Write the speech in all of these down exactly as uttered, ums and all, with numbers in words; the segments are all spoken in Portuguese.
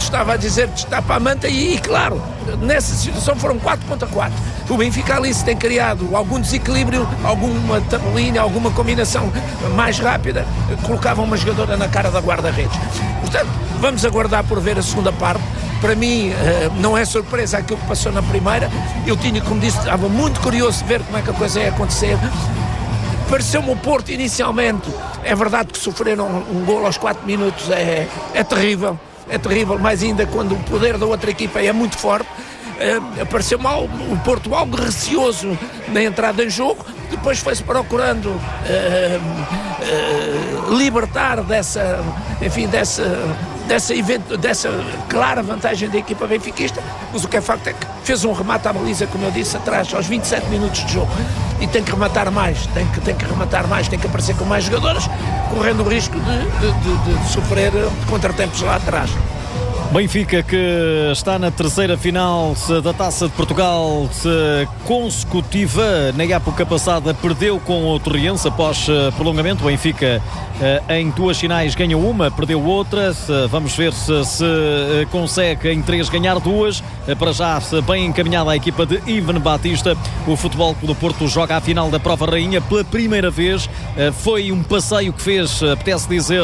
estava a dizer que está para a manta e, e claro, nessa situação foram quatro contra quatro. O Benfica ali se tem criado algum desequilíbrio, alguma tabelinha, alguma combinação mais rápida, colocava uma jogadora na cara da guarda-redes. Portanto, vamos aguardar por ver a segunda parte. Para mim, não é surpresa aquilo que passou na primeira. Eu tinha, como disse, estava muito curioso de ver como é que a coisa ia acontecer. Pareceu-me o Porto inicialmente, é verdade que sofreram um, um golo aos quatro minutos, é, é terrível, é terrível, mas ainda quando o poder da outra equipa é muito forte, é, pareceu-me o Porto algo receoso na entrada em jogo, depois foi-se procurando é, é, libertar dessa, enfim, dessa, dessa, evento, dessa clara vantagem da equipa benfiquista, mas o que é facto é que fez um remate à baliza, como eu disse, atrás, aos vinte e sete minutos de jogo. E tem que rematar mais, tem que, tem que rematar mais, tem que aparecer com mais jogadores, correndo o risco de, de, de, de sofrer contratempos lá atrás. Benfica, que está na terceira final da Taça de Portugal consecutiva. Na época passada perdeu com o Torriense após prolongamento. O Benfica em duas finais ganhou uma, perdeu outra. Vamos ver se, se consegue em três ganhar duas. Para já bem encaminhada a equipa de Ivan Batista. O Futebol Clube do Porto joga a final da Prova Rainha pela primeira vez. Foi um passeio que fez, apetece dizer,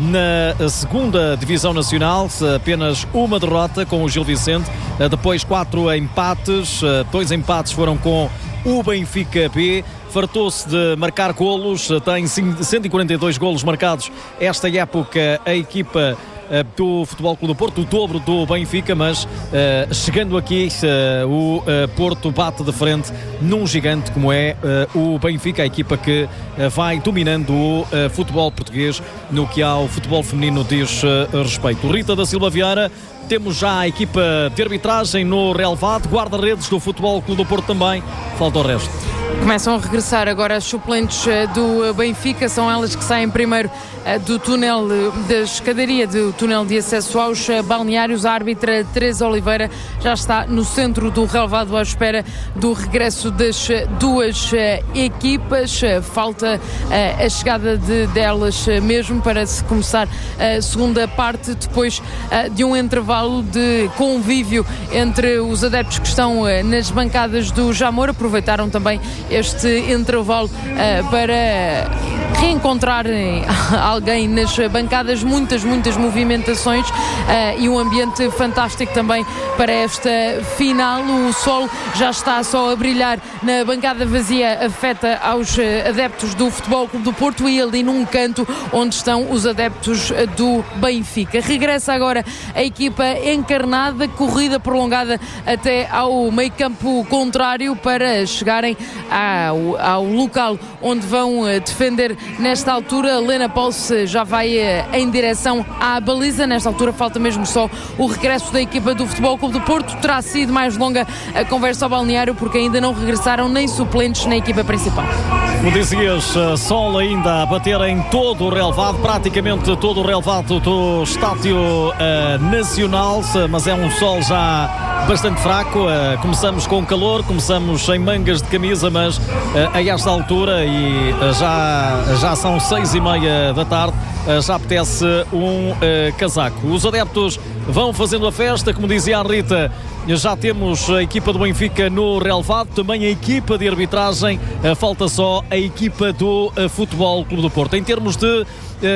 na segunda Divisão Nacional. Apenas uma derrota com o Gil Vicente, depois quatro empates, dois empates foram com o Benfica B. Fartou-se de marcar golos, tem cento e quarenta e dois golos marcados esta época a equipa do Futebol Clube do Porto, o dobro do Benfica, mas uh, chegando aqui uh, o uh, Porto bate de frente num gigante como é uh, o Benfica, a equipa que uh, vai dominando o uh, futebol português no que ao futebol feminino diz uh, respeito. Rita da Silva Vieira, temos já a equipa de arbitragem no relevado, guarda-redes do Futebol Clube do Porto também, falta o resto. Começam a regressar agora as suplentes do Benfica, são elas que saem primeiro do túnel da escadaria, do túnel de acesso aos balneários. A árbitra Teresa Oliveira já está no centro do relevado à espera do regresso das duas equipas. Falta a chegada de, delas mesmo para se começar a segunda parte, depois de um intervalo de convívio entre os adeptos que estão nas bancadas do Jamor. Aproveitaram também este intervalo uh, para reencontrar alguém nas bancadas, muitas, muitas movimentações uh, e um ambiente fantástico também para esta final. O sol já está só a brilhar na bancada vazia, afeta aos adeptos do Futebol Clube do Porto e ali num canto onde estão os adeptos do Benfica. Regressa agora a equipa encarnada, corrida prolongada até ao meio campo contrário para chegarem Ao, ao local onde vão uh, defender nesta altura. Lena Pulse já vai uh, em direção à baliza. Nesta altura falta mesmo só o regresso da equipa do Futebol Clube do Porto. Terá sido mais longa a conversa ao balneário porque ainda não regressaram nem suplentes na equipa principal. Como dizias, uh, sol ainda a bater em todo o relevado, praticamente todo o relevado do Estádio uh, Nacional, mas é um sol já bastante fraco. Uh, começamos com calor, começamos em mangas de camisa, mas uh, a esta altura e uh, já, já são seis e meia da tarde, uh, já apetece um uh, casaco. Os adeptos vão fazendo a festa, como dizia a Rita. Já temos a equipa do Benfica no relevado, também a equipa de arbitragem, uh, falta só a equipa do uh, Futebol Clube do Porto. Em termos de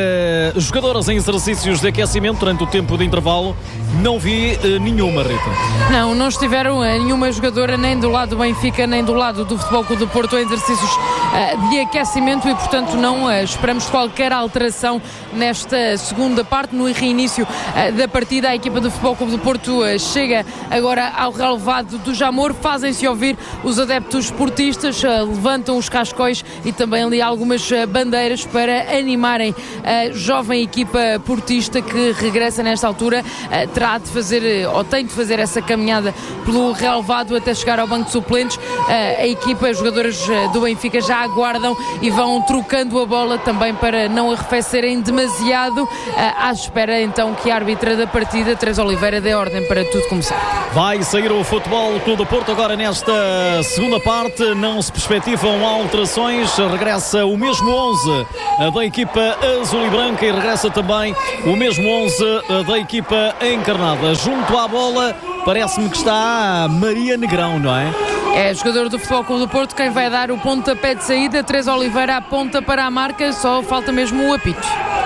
Uh, jogadoras em exercícios de aquecimento durante o tempo de intervalo, não vi uh, nenhuma, Rita. Não, não estiveram uh, nenhuma jogadora nem do lado do Benfica nem do lado do Futebol Clube do Porto em exercícios uh, de aquecimento e portanto não uh, esperamos qualquer alteração nesta segunda parte. No reinício uh, da partida, a equipa do Futebol Clube do Porto uh, chega agora ao relevado do Jamor, fazem-se ouvir os adeptos portistas, uh, levantam os cascóis e também ali algumas uh, bandeiras para animarem a jovem equipa portista que regressa nesta altura. Uh, terá de fazer, ou tem de fazer essa caminhada pelo relevado até chegar ao banco de suplentes. Uh, a equipa, as jogadoras do Benfica já aguardam e vão trocando a bola também para não arrefecerem demasiado, uh, à espera então que a árbitra da partida saída, Teresa Oliveira dê ordem para tudo começar. Vai sair o Futebol Clube do Porto agora nesta segunda parte, não se perspectivam alterações, regressa o mesmo onze da equipa azul e branca e regressa também o mesmo onze da equipa encarnada. Junto à bola, parece-me que está a Maria Negrão, não é? É jogador do Futebol Clube do Porto quem vai dar o pontapé de saída. Teresa Oliveira aponta para a marca, só falta mesmo o apito.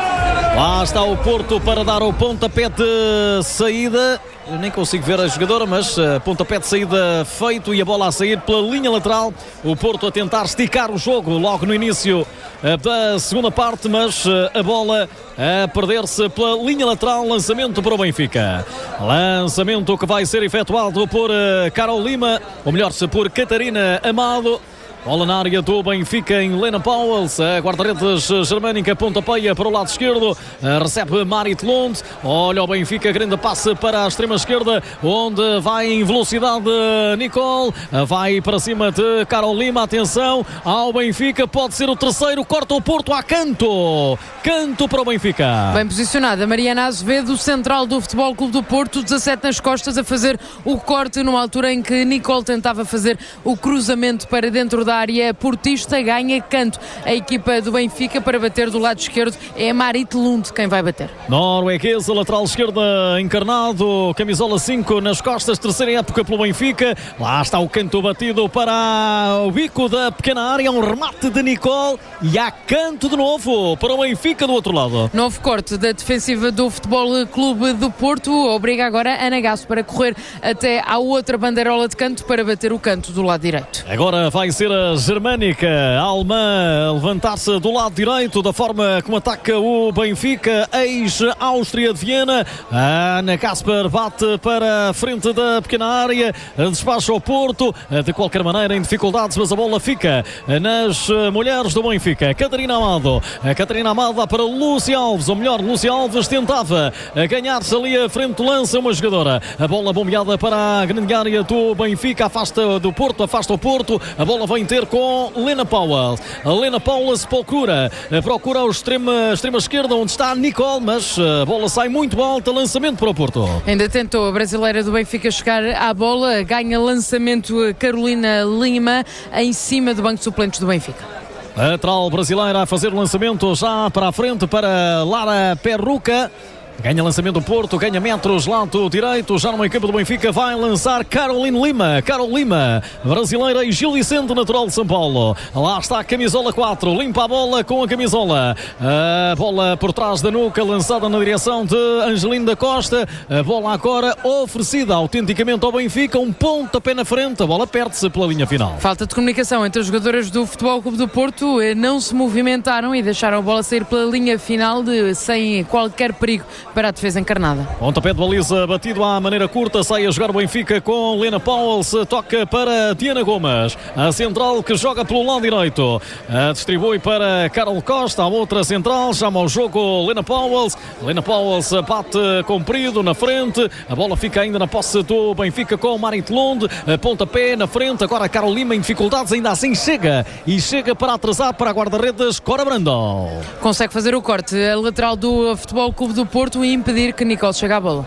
Lá está o Porto para dar o pontapé de saída. Eu nem consigo ver a jogadora, mas uh, pontapé de saída feito e a bola a sair pela linha lateral. O Porto a tentar esticar o jogo logo no início uh, da segunda parte, mas uh, a bola a perder-se pela linha lateral. Lançamento para o Benfica. Lançamento que vai ser efetuado por uh, Carol Lima, ou melhor, por Catarina Amado. Bola na área do Benfica em Lena Pauwels. A guarda-redes germânica pontapeia para o lado esquerdo. Recebe Marit Lund. Olha o Benfica, grande passe para a extrema esquerda, onde vai em velocidade Nicole. Vai para cima de Carol Lima. Atenção ao Benfica. Pode ser o terceiro. Corta o Porto a canto. Canto para o Benfica. Bem posicionada Mariana Azevedo, central do Futebol Clube do Porto. dezassete nas costas a fazer o corte numa altura em que Nicole tentava fazer o cruzamento para dentro da área portista. Ganha canto a equipa do Benfica para bater do lado esquerdo. É Marit Lund quem vai bater. Norueguesa, lateral esquerda encarnado, camisola cinco nas costas, terceira época pelo Benfica. Lá está o canto batido para o bico da pequena área, um remate de Nicole e há canto de novo para o Benfica do outro lado. Novo corte da defensiva do Futebol Clube do Porto, obriga agora Ana Gasso para correr até à outra bandeirola de canto para bater o canto do lado direito. Agora vai ser a germânica, a alemã, a levantar-se do lado direito da forma como ataca o Benfica, ex-Áustria de Viena. A Ana Kasper bate para a frente da pequena área, despacha o Porto, de qualquer maneira em dificuldades, mas a bola fica nas mulheres do Benfica. Catarina Amado, a Catarina Amado para Lúcia Alves, ou melhor, Lúcia Alves tentava ganhar-se ali a frente do lance, uma jogadora. A bola bombeada para a grande área do Benfica, afasta do Porto, afasta o Porto, a bola vem ter com Lena Powell. A Lena Powell se procura, procura o extrema, a extrema esquerda onde está a Nicole, mas a bola sai muito alta, lançamento para o Porto. Ainda tentou a brasileira do Benfica chegar à bola, ganha lançamento Carolina Lima em cima do banco de suplentes do Benfica. A lateral brasileira a fazer o lançamento já para a frente para Lara Perruca. Ganha lançamento do Porto, ganha metros, lado direito, já numa equipe do Benfica, vai lançar Caroline Lima, Carol Lima, brasileira e Gil Vicente, natural de São Paulo. Lá está a camisola quatro, limpa a bola com a camisola. A bola por trás da nuca, lançada na direção de Angelina da Costa. A bola agora oferecida autenticamente ao Benfica, um pontapé na frente, a bola perde-se pela linha final. Falta de comunicação entre as jogadoras do Futebol Clube do Porto, não se movimentaram e deixaram a bola sair pela linha final de, sem qualquer perigo para a defesa encarnada. Pontapé de baliza batido à maneira curta, sai a jogar o Benfica com Lena Powell, se toca para Diana Gomes, a central que joga pelo lado direito, a distribui para Carol Costa, a outra central, chama ao jogo Lena Powell, Lena Powell bate comprido na frente, a bola fica ainda na posse do Benfica com Marit Lund, pontapé na frente, agora Carol Lima em dificuldades, ainda assim chega, e chega para atrasar para a guarda-redes Cora Brandão. Consegue fazer o corte, a lateral do Futebol Clube do Porto e impedir que Nicole chegue à bola.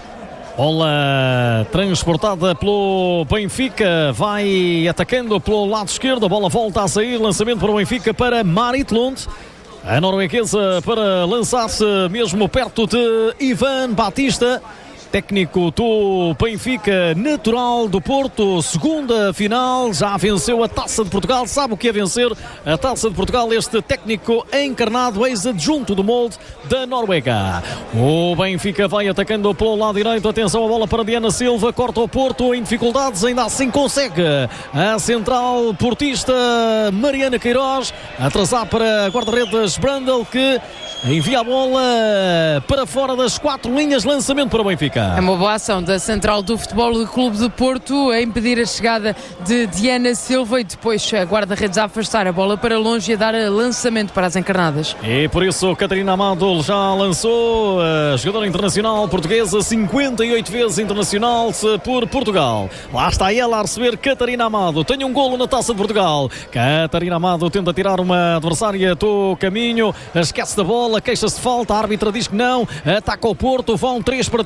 Bola transportada pelo Benfica, vai atacando pelo lado esquerdo, a bola volta a sair, lançamento para o Benfica para Marit Lund. A norueguesa para lançar-se mesmo perto de Ivan Batista. Técnico do Benfica, natural do Porto, segunda final, já venceu a Taça de Portugal, sabe o que é vencer a Taça de Portugal, este técnico encarnado, ex-adjunto do molde da Noruega. O Benfica vai atacando pelo lado direito, atenção a bola para Diana Silva, corta o Porto em dificuldades, ainda assim consegue a central portista Mariana Queiroz, atrasar para guarda-redes Brandel, que envia a bola para fora das quatro linhas, lançamento para o Benfica. É uma boa ação da central do Futebol Clube do Porto a impedir a chegada de Diana Silva e depois a guarda-redes a afastar a bola para longe e a dar lançamento para as encarnadas. E por isso Catarina Amado já lançou, a jogadora internacional portuguesa, cinquenta e oito vezes internacional por Portugal. Lá está ela a receber Catarina Amado. Tem um golo na Taça de Portugal. Catarina Amado tenta tirar uma adversária do caminho, esquece da bola, queixa-se de falta, a árbitra diz que não, ataca o Porto, vão três para três, mas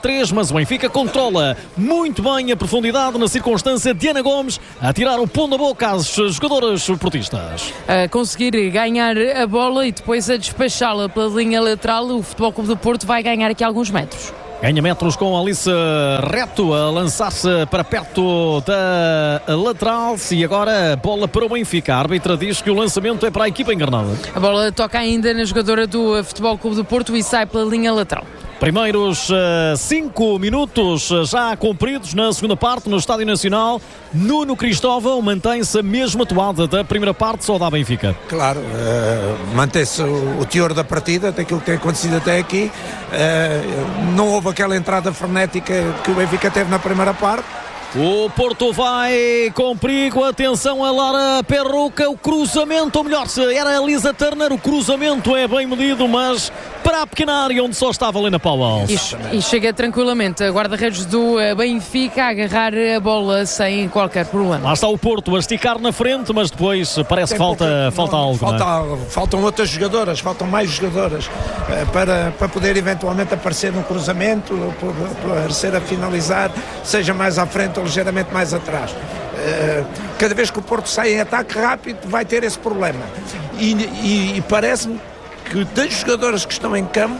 português. O Benfica controla muito bem a profundidade na circunstância de Ana Gomes a tirar o pão da boca às jogadoras portistas. A conseguir ganhar a bola e depois a despachá-la pela linha lateral, o Futebol Clube do Porto vai ganhar aqui alguns metros. Ganha metros com Alice Reto a lançar-se para perto da lateral e agora bola para o Benfica. A árbitra diz que o lançamento é para a equipa encarnada. A bola toca ainda na jogadora do Futebol Clube do Porto e sai pela linha lateral. Primeiros cinco uh, minutos uh, já cumpridos na segunda parte no Estádio Nacional. Nuno Cristóvão mantém-se a mesma toada da primeira parte, só dá Benfica. Claro, uh, mantém-se o, o teor da partida, daquilo que tem acontecido até aqui. Uh, não houve aquela entrada frenética que o Benfica teve na primeira parte. O Porto vai com perigo, atenção a Lara Perruca, o cruzamento, ou melhor, era a Lisa Turner, o cruzamento é bem medido, mas para a pequena área onde só estava Helena Powell. E, e chega tranquilamente a guarda-redes do Benfica a agarrar a bola sem qualquer problema. Lá está o Porto a esticar na frente, mas depois parece que falta, pouca, falta não, algo. Falta, não é? Faltam outras jogadoras, faltam mais jogadoras uh, para, para poder eventualmente aparecer no cruzamento, aparecer a finalizar, seja mais à frente ou ligeiramente mais atrás. Uh, cada vez que o Porto sai em ataque rápido vai ter esse problema e, e, e parece-me que das jogadoras que estão em campo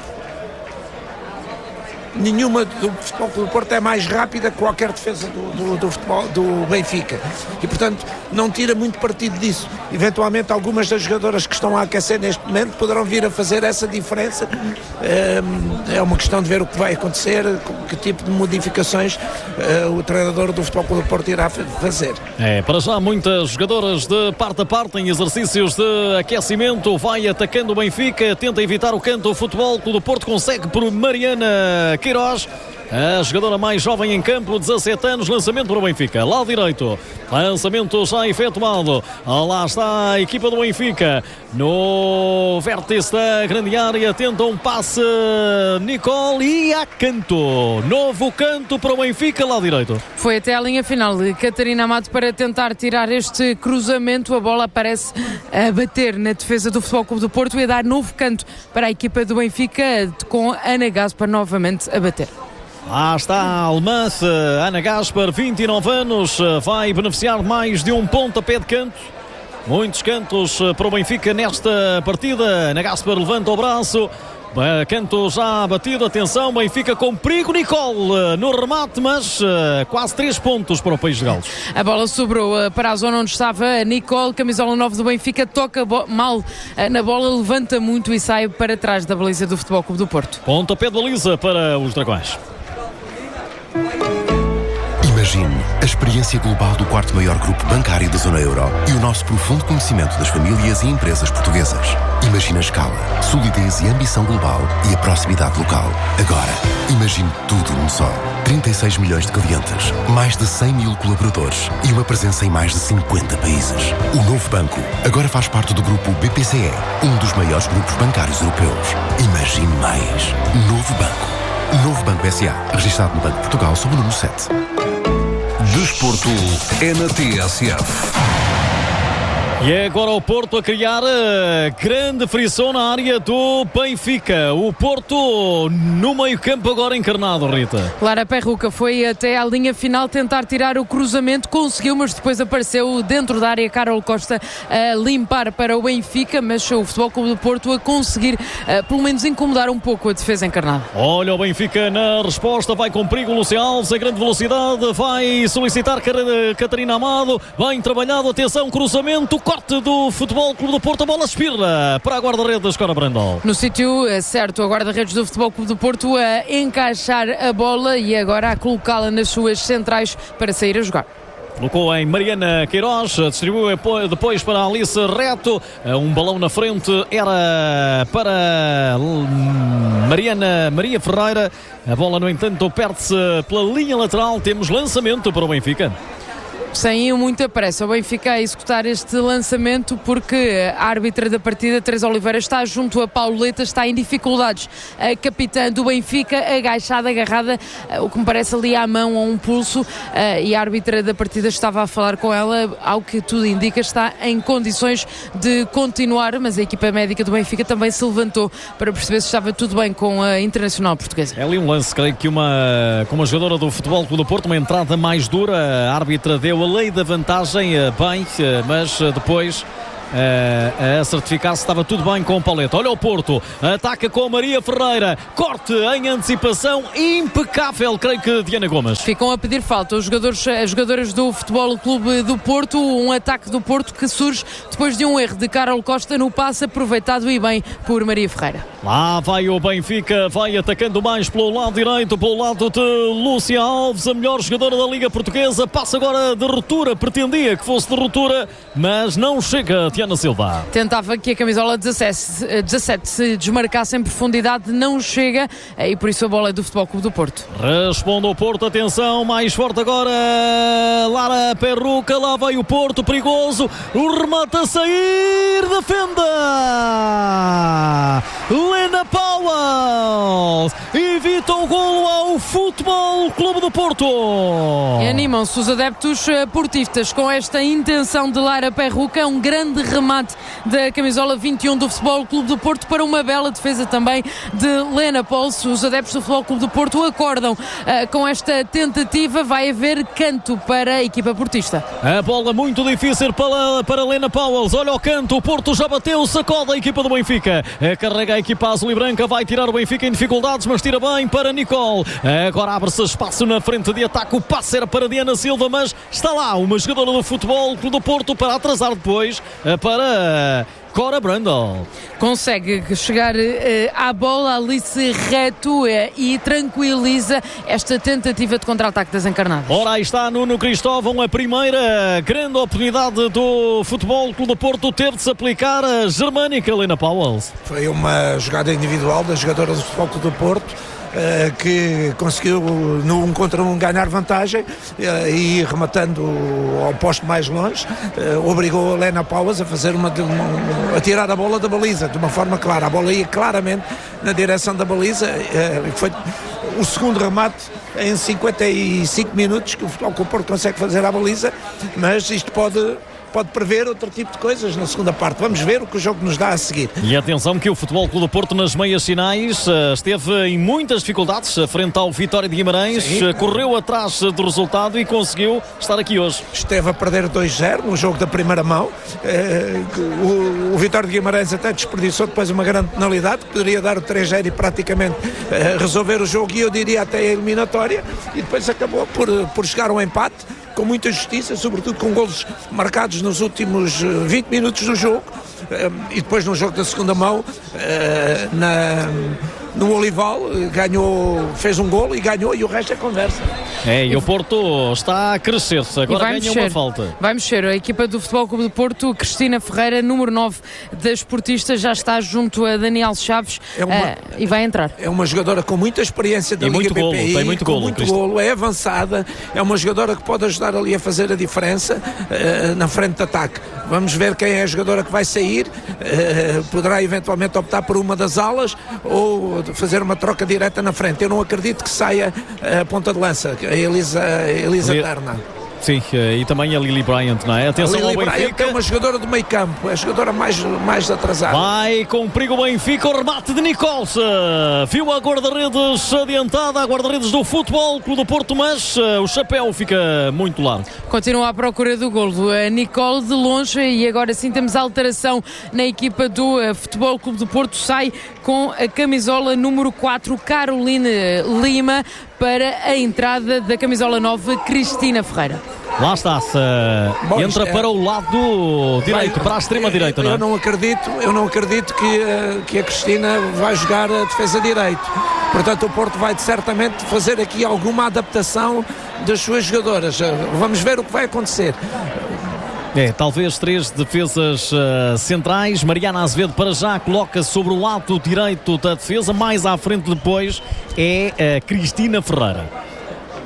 nenhuma do Futebol Clube do Porto é mais rápida que qualquer defesa do, do, do, futebol, do Benfica e portanto não tira muito partido disso. Eventualmente algumas das jogadoras que estão a aquecer neste momento poderão vir a fazer essa diferença. É uma questão de ver o que vai acontecer, que tipo de modificações o treinador do Futebol Clube do Porto irá fazer. É, para já muitas jogadoras de parte a parte em exercícios de aquecimento, vai atacando o Benfica, tenta evitar o canto, o Futebol Clube do Porto consegue por Mariana Queiroz, a jogadora mais jovem em campo, dezassete anos, lançamento para o Benfica, lado direito, lançamento já efetuado, lá está a equipa do Benfica, no vértice da grande área, tenta um passe Nicole e a canto, novo canto para o Benfica, lado direito. Foi até a linha final de Catarina Amato para tentar tirar este cruzamento, a bola aparece a bater na defesa do Futebol Clube do Porto e a dar novo canto para a equipa do Benfica, com Ana Gaspar novamente a bater. Lá está a alemã, Ana Gaspar, vinte e nove anos, vai beneficiar de mais de um pontapé de canto. Muitos cantos para o Benfica nesta partida. Ana Gaspar levanta o braço, canto já batido, atenção, Benfica com perigo, Nicole no remate, mas quase três pontos para o País de Gales. A bola sobrou para a zona onde estava a Nicole, camisola nove do Benfica, toca mal na bola, levanta muito e sai para trás da baliza do Futebol Clube do Porto. Pontapé de baliza para os Dragões. Imagine a experiência global do quarto maior grupo bancário da zona euro e o nosso profundo conhecimento das famílias e empresas portuguesas. Imagine a escala, solidez e ambição global e a proximidade local. Agora, imagine tudo num só. trinta e seis milhões de clientes, mais de cem mil colaboradores e uma presença em mais de cinquenta países. O novo banco agora faz parte do grupo B P C E, um dos maiores grupos bancários europeus. Imagine mais. Novo banco. Novo Banco S A, registado no Banco de Portugal sob o número sete. Desporto é na T S F. E é agora o Porto a criar a grande frição na área do Benfica. O Porto no meio campo agora encarnado, Rita. Lara Perruca foi até à linha final tentar tirar o cruzamento, conseguiu, mas depois apareceu dentro da área Carol Costa a limpar para o Benfica, mas o Futebol Clube do Porto a conseguir uh, pelo menos incomodar um pouco a defesa encarnada. Olha o Benfica na resposta, vai com perigo o Lúcio Alves, a grande velocidade, vai solicitar Catarina Amado, bem trabalhado, atenção, cruzamento, corte do Futebol Clube do Porto, a bola espirra para a guarda-redes Cora Brandão. No sítio certo, a guarda-redes do Futebol Clube do Porto a encaixar a bola e agora a colocá-la nas suas centrais para sair a jogar. Colocou em Mariana Queiroz, distribuiu depois para Alice Reto, um balão na frente era para Mariana Maria Ferreira, a bola no entanto perde-se pela linha lateral, temos lançamento para o Benfica. Sem muita pressa, o Benfica a executar este lançamento porque a árbitra da partida, Teresa Oliveira, está junto a Pauleta, está em dificuldades. A capitã do Benfica, agachada, agarrada, o que me parece ali à mão ou um pulso, e a árbitra da partida estava a falar com ela, ao que tudo indica, está em condições de continuar, mas a equipa médica do Benfica também se levantou para perceber se estava tudo bem com a Internacional Portuguesa. É ali um lance, creio que uma, com uma jogadora do Futebol Clube do Porto, uma entrada mais dura, a árbitra deu a lei da vantagem, bem, mas depois a certificar-se estava tudo bem com o Pauleta. Olha o Porto, ataca com a Maria Ferreira, corte em antecipação impecável, creio que Diana Gomes. Ficam a pedir falta os jogadores, as jogadoras do Futebol Clube do Porto, um ataque do Porto que surge depois de um erro de Carol Costa no passe aproveitado e bem por Maria Ferreira. Lá vai o Benfica, vai atacando mais pelo lado direito, pelo lado de Lúcia Alves, a melhor jogadora da Liga Portuguesa, passa agora de ruptura, pretendia que fosse de ruptura, mas não chega. Tiana Silva tentava que a camisola dezassete, dezassete se desmarcasse em profundidade, não chega, e por isso a bola é do Futebol Clube do Porto. Responde o Porto, atenção, mais forte agora Lara Perruca, lá vai o Porto, perigoso, o remate a sair, defenda Lena Powell, evita o golo ao Futebol Clube do Porto. E animam-se os adeptos portistas com esta intenção de Lara Perruca, um grande remate da camisola vinte e um do Futebol Clube do Porto para uma bela defesa também de Lena Powell. Os adeptos do Futebol Clube do Porto acordam uh, com esta tentativa, vai haver canto para a equipa portista. A bola muito difícil para, para Lena Powell, olha o canto, o Porto já bateu, sacode a equipa do Benfica, carrega a equipa azul e branca, vai tirar o Benfica em dificuldades, mas tira bem para Nicole, agora abre-se espaço na frente de ataque, o passe era para Diana Silva, mas está lá uma jogadora do Futebol Clube do Porto para atrasar depois para Cora Brandel. Consegue chegar uh, à bola, Alice reto uh, e tranquiliza esta tentativa de contra-ataque das encarnadas. Ora, aí está Nuno Cristóvão, a primeira grande oportunidade do Futebol Clube do Porto, teve de se aplicar a germânica Lena Powell. Foi uma jogada individual da jogadora do Futebol Clube do Porto, Uh, que conseguiu no um contra um ganhar vantagem uh, e rematando ao posto mais longe, uh, obrigou a Lena Powell a fazer uma, uma, a tirar a bola da baliza de uma forma clara. A bola ia claramente na direção da baliza, uh, foi o segundo remate em cinquenta e cinco minutos que o Futebol Clube do Porto consegue fazer à baliza, mas isto pode pode prever outro tipo de coisas na segunda parte. Vamos ver o que o jogo nos dá a seguir. E atenção que o Futebol Clube do Porto nas meias finais uh, esteve em muitas dificuldades uh, frente ao Vitória de Guimarães, uh, correu atrás uh, do resultado e conseguiu estar aqui hoje. Esteve a perder dois zero no jogo da primeira mão. Uh, o, o Vitória de Guimarães até desperdiçou depois uma grande penalidade que poderia dar o três zero e praticamente uh, resolver o jogo, e eu diria até a eliminatória, e depois acabou por, por chegar ao empate com muita justiça, sobretudo com golos marcados nos últimos vinte minutos do jogo, e depois no jogo da segunda mão, na, no Olival, ganhou, fez um golo e ganhou, e o resto é conversa. É, e o Porto está a crescer-se, agora ganha mexer. uma falta. Vai mexer, a equipa do Futebol Clube do Porto, Cristina Ferreira, número nove das portistas, já está junto a Daniel Chaves, é uma, uh, e vai entrar. É uma jogadora com muita experiência da e Liga muito B P I, golo, tem muito com golo, muito golo, é avançada, é uma jogadora que pode ajudar ali a fazer a diferença uh, na frente de ataque. Vamos ver quem é a jogadora que vai sair, uh, poderá eventualmente optar por uma das alas ou fazer uma troca direta na frente. Eu não acredito que saia a ponta de lança, a Elisa, a Elisa Li... Terna. Sim, e também a Lily Bryant, não é? Atenção ao Benfica. Bryant é uma jogadora do meio campo, é a jogadora mais, mais atrasada. Vai com perigo o Benfica, o remate de Nicolse. Viu a guarda-redes adiantada, a guarda-redes do Futebol Clube do Porto, mas uh, o chapéu fica muito largo. Continua à procura do golo. A Nicole de longe, e agora sim temos alteração na equipa do uh, Futebol Clube do Porto. Sai com a camisola número quatro, Caroline Lima, para a entrada da camisola nove, Cristina Ferreira. Lá está-se, Bom, entra é... para o lado direito, vai, para a extrema direita, não é? Eu não acredito, eu não acredito que, que a Cristina vai jogar a defesa direito. Portanto, o Porto vai certamente fazer aqui alguma adaptação das suas jogadoras. Vamos ver o que vai acontecer. É, talvez três defesas uh, centrais. Mariana Azevedo para já coloca sobre o lado direito da defesa. Mais à frente depois é a Cristina Ferreira.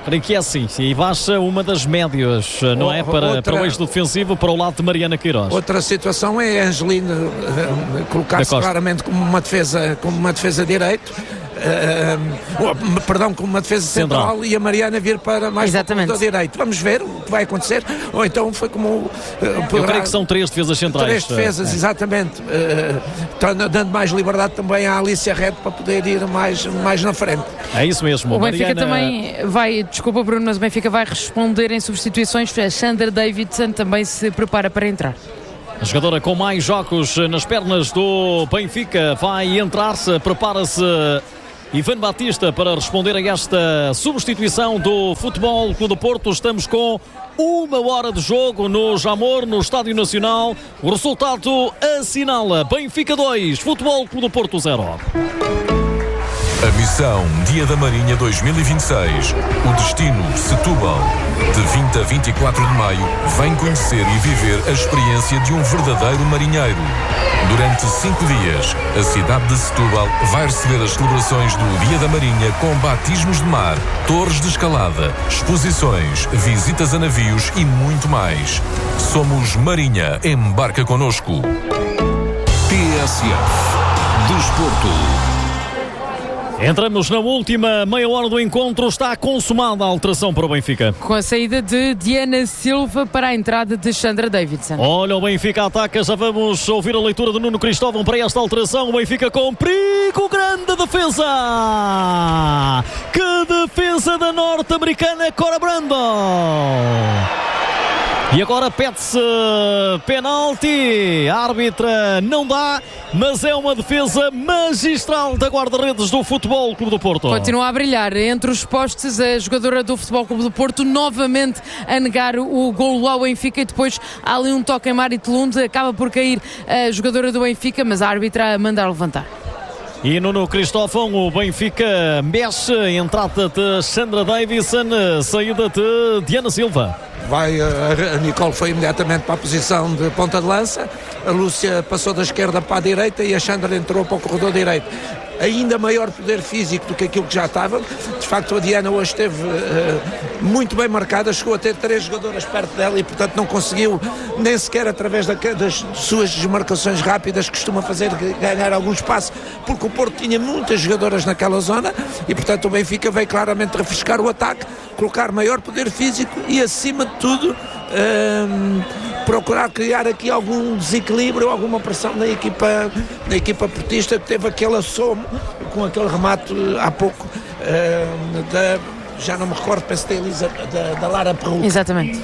Creio que é assim, e baixa uma das médias, não é? Para, outra, para o eixo defensivo, para o lado de Mariana Queiroz. Outra situação é a Angelina uh, colocar-se claramente como uma defesa, como uma defesa direito. Uh, perdão, como uma defesa central, central e a Mariana vir para mais para o direito. Vamos ver o que vai acontecer. Ou então foi como uh, poderá... Eu creio que são três defesas centrais. Três defesas, é. exatamente. Uh, dando mais liberdade também à Alicia Reto para poder ir mais, mais na frente. É isso mesmo. O Benfica Mariana... também vai, desculpa Bruno, mas o Benfica vai responder em substituições. A Sandra Davidson também se prepara para entrar. A jogadora com mais jogos nas pernas do Benfica vai entrar-se, prepara-se Ivan Batista para responder a esta substituição do Futebol Clube do Porto. Estamos com uma hora de jogo no Jamor, no Estádio Nacional. O resultado assinala Benfica dois, Futebol Clube do Porto zero. A missão Dia da Marinha dois mil e vinte e seis. O destino Setúbal. De vinte a vinte e quatro de maio, vem conhecer e viver a experiência de um verdadeiro marinheiro. Durante cinco dias, a cidade de Setúbal vai receber as celebrações do Dia da Marinha com batismos de mar, torres de escalada, exposições, visitas a navios e muito mais. Somos Marinha. Embarca connosco. T S F Desporto. Entramos na última meia hora do encontro. Está consumada a alteração para o Benfica. Com a saída de Diana Silva para a entrada de Sandra Davidson. Olha, o Benfica ataca. Já vamos ouvir a leitura de Nuno Cristóvão para esta alteração. O Benfica com perigo. Grande defesa. Que defesa da norte-americana Cora Brando. E agora pede-se penalti. A árbitra não dá, mas é uma defesa magistral da guarda-redes do Futebol Clube do Porto. Continua a brilhar entre os postes a jogadora do Futebol Clube do Porto, novamente a negar o golo ao Benfica, e depois há ali um toque em Mari Telunde, acaba por cair a jogadora do Benfica, mas a árbitra a mandar levantar. E Nuno Cristóvão, o Benfica mexe, entrada de Sandra Davidson, saída de Diana Silva. Vai, a Nicole foi imediatamente para a posição de ponta de lança, a Lúcia passou da esquerda para a direita e a Sandra entrou para o corredor direito. Ainda maior poder físico do que aquilo que já estava. De facto, a Diana hoje esteve uh, muito bem marcada, chegou a ter três jogadoras perto dela e, portanto, não conseguiu nem sequer através da, das suas desmarcações rápidas, costuma fazer ganhar algum espaço, porque o Porto tinha muitas jogadoras naquela zona e, portanto, o Benfica veio claramente refrescar o ataque, colocar maior poder físico e, acima de tudo, uh, procurar criar aqui algum desequilíbrio, alguma pressão na equipa, na equipa portista, que teve aquele assomo com aquele remate há pouco uh, da, já não me recordo, penso da Elisa, da, da Lara Perruca. Exatamente.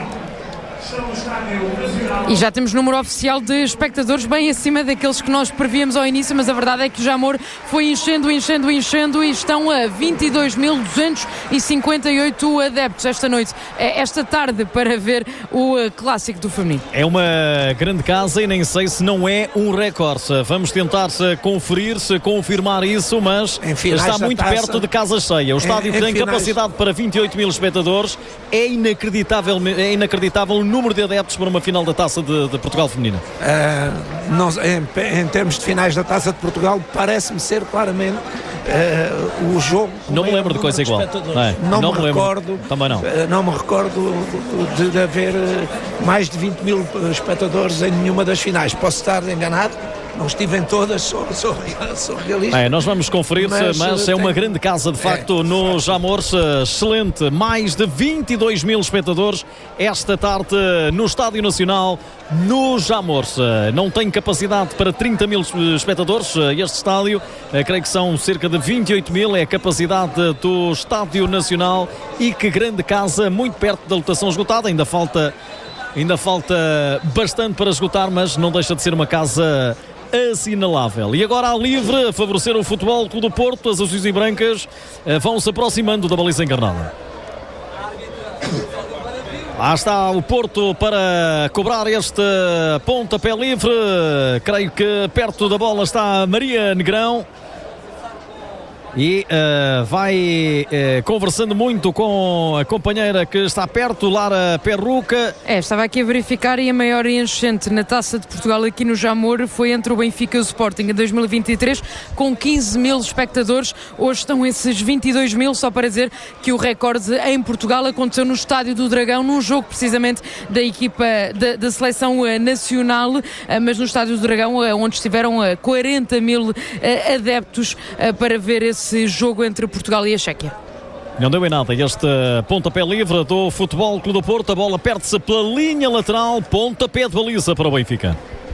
E já temos número oficial de espectadores bem acima daqueles que nós prevíamos ao início, mas a verdade é que o Jamor foi enchendo, enchendo, enchendo e estão a vinte e dois mil duzentos e cinquenta e oito adeptos esta noite, esta tarde, para ver o clássico do feminino. É uma grande casa e nem sei se não é um recorde. Vamos tentar conferir, se confirmar isso, mas está muito taça, perto de casa cheia. O estádio que tem finais... capacidade para vinte e oito mil espectadores. É inacreditável, é inacreditável o número de adeptos para uma final da Taça de, de Portugal feminina. Uh, não, em, em termos de finais da Taça de Portugal, parece-me ser claramente uh, o jogo. Não me lembro de coisa igual. Não, é. não, não me, me recordo. Também não. Uh, não me recordo de, de haver mais de vinte mil espectadores em nenhuma das finais. Posso estar enganado? Não estive em todas, sou, sou, sou realista. É, nós vamos conferir, mas, mas é uma tem... grande casa, de facto, é, no de Jamor. Excelente. Mais de vinte e dois mil espectadores esta tarde no Estádio Nacional, no Jamor. Não tem capacidade para trinta mil espectadores este estádio. Creio que são cerca de vinte e oito mil. É a capacidade do Estádio Nacional. E que grande casa, muito perto da lotação esgotada. Ainda falta, ainda falta bastante para esgotar, mas não deixa de ser uma casa assinalável. E agora a livre, a favorecer o Futebol Clube do Porto, as azuis e brancas vão se aproximando da baliza encarnada. Lá está o Porto para cobrar este pontapé livre. Creio que perto da bola está Maria Negrão. e uh, vai uh, conversando muito com a companheira que está perto, Lara Perruca. É, estava aqui a verificar e a maior enchente na Taça de Portugal aqui no Jamor foi entre o Benfica e o Sporting em dois mil e vinte e três, com quinze mil espectadores. Hoje estão esses vinte e dois mil, só para dizer que o recorde em Portugal aconteceu no Estádio do Dragão, num jogo precisamente da equipa da, da seleção nacional, mas no Estádio do Dragão, onde estiveram quarenta mil adeptos para ver esse jogo entre Portugal e a Chequia. Não deu em nada este pontapé livre do Futebol Clube do Porto. A bola perde-se pela linha lateral, pontapé de baliza para o Benfica.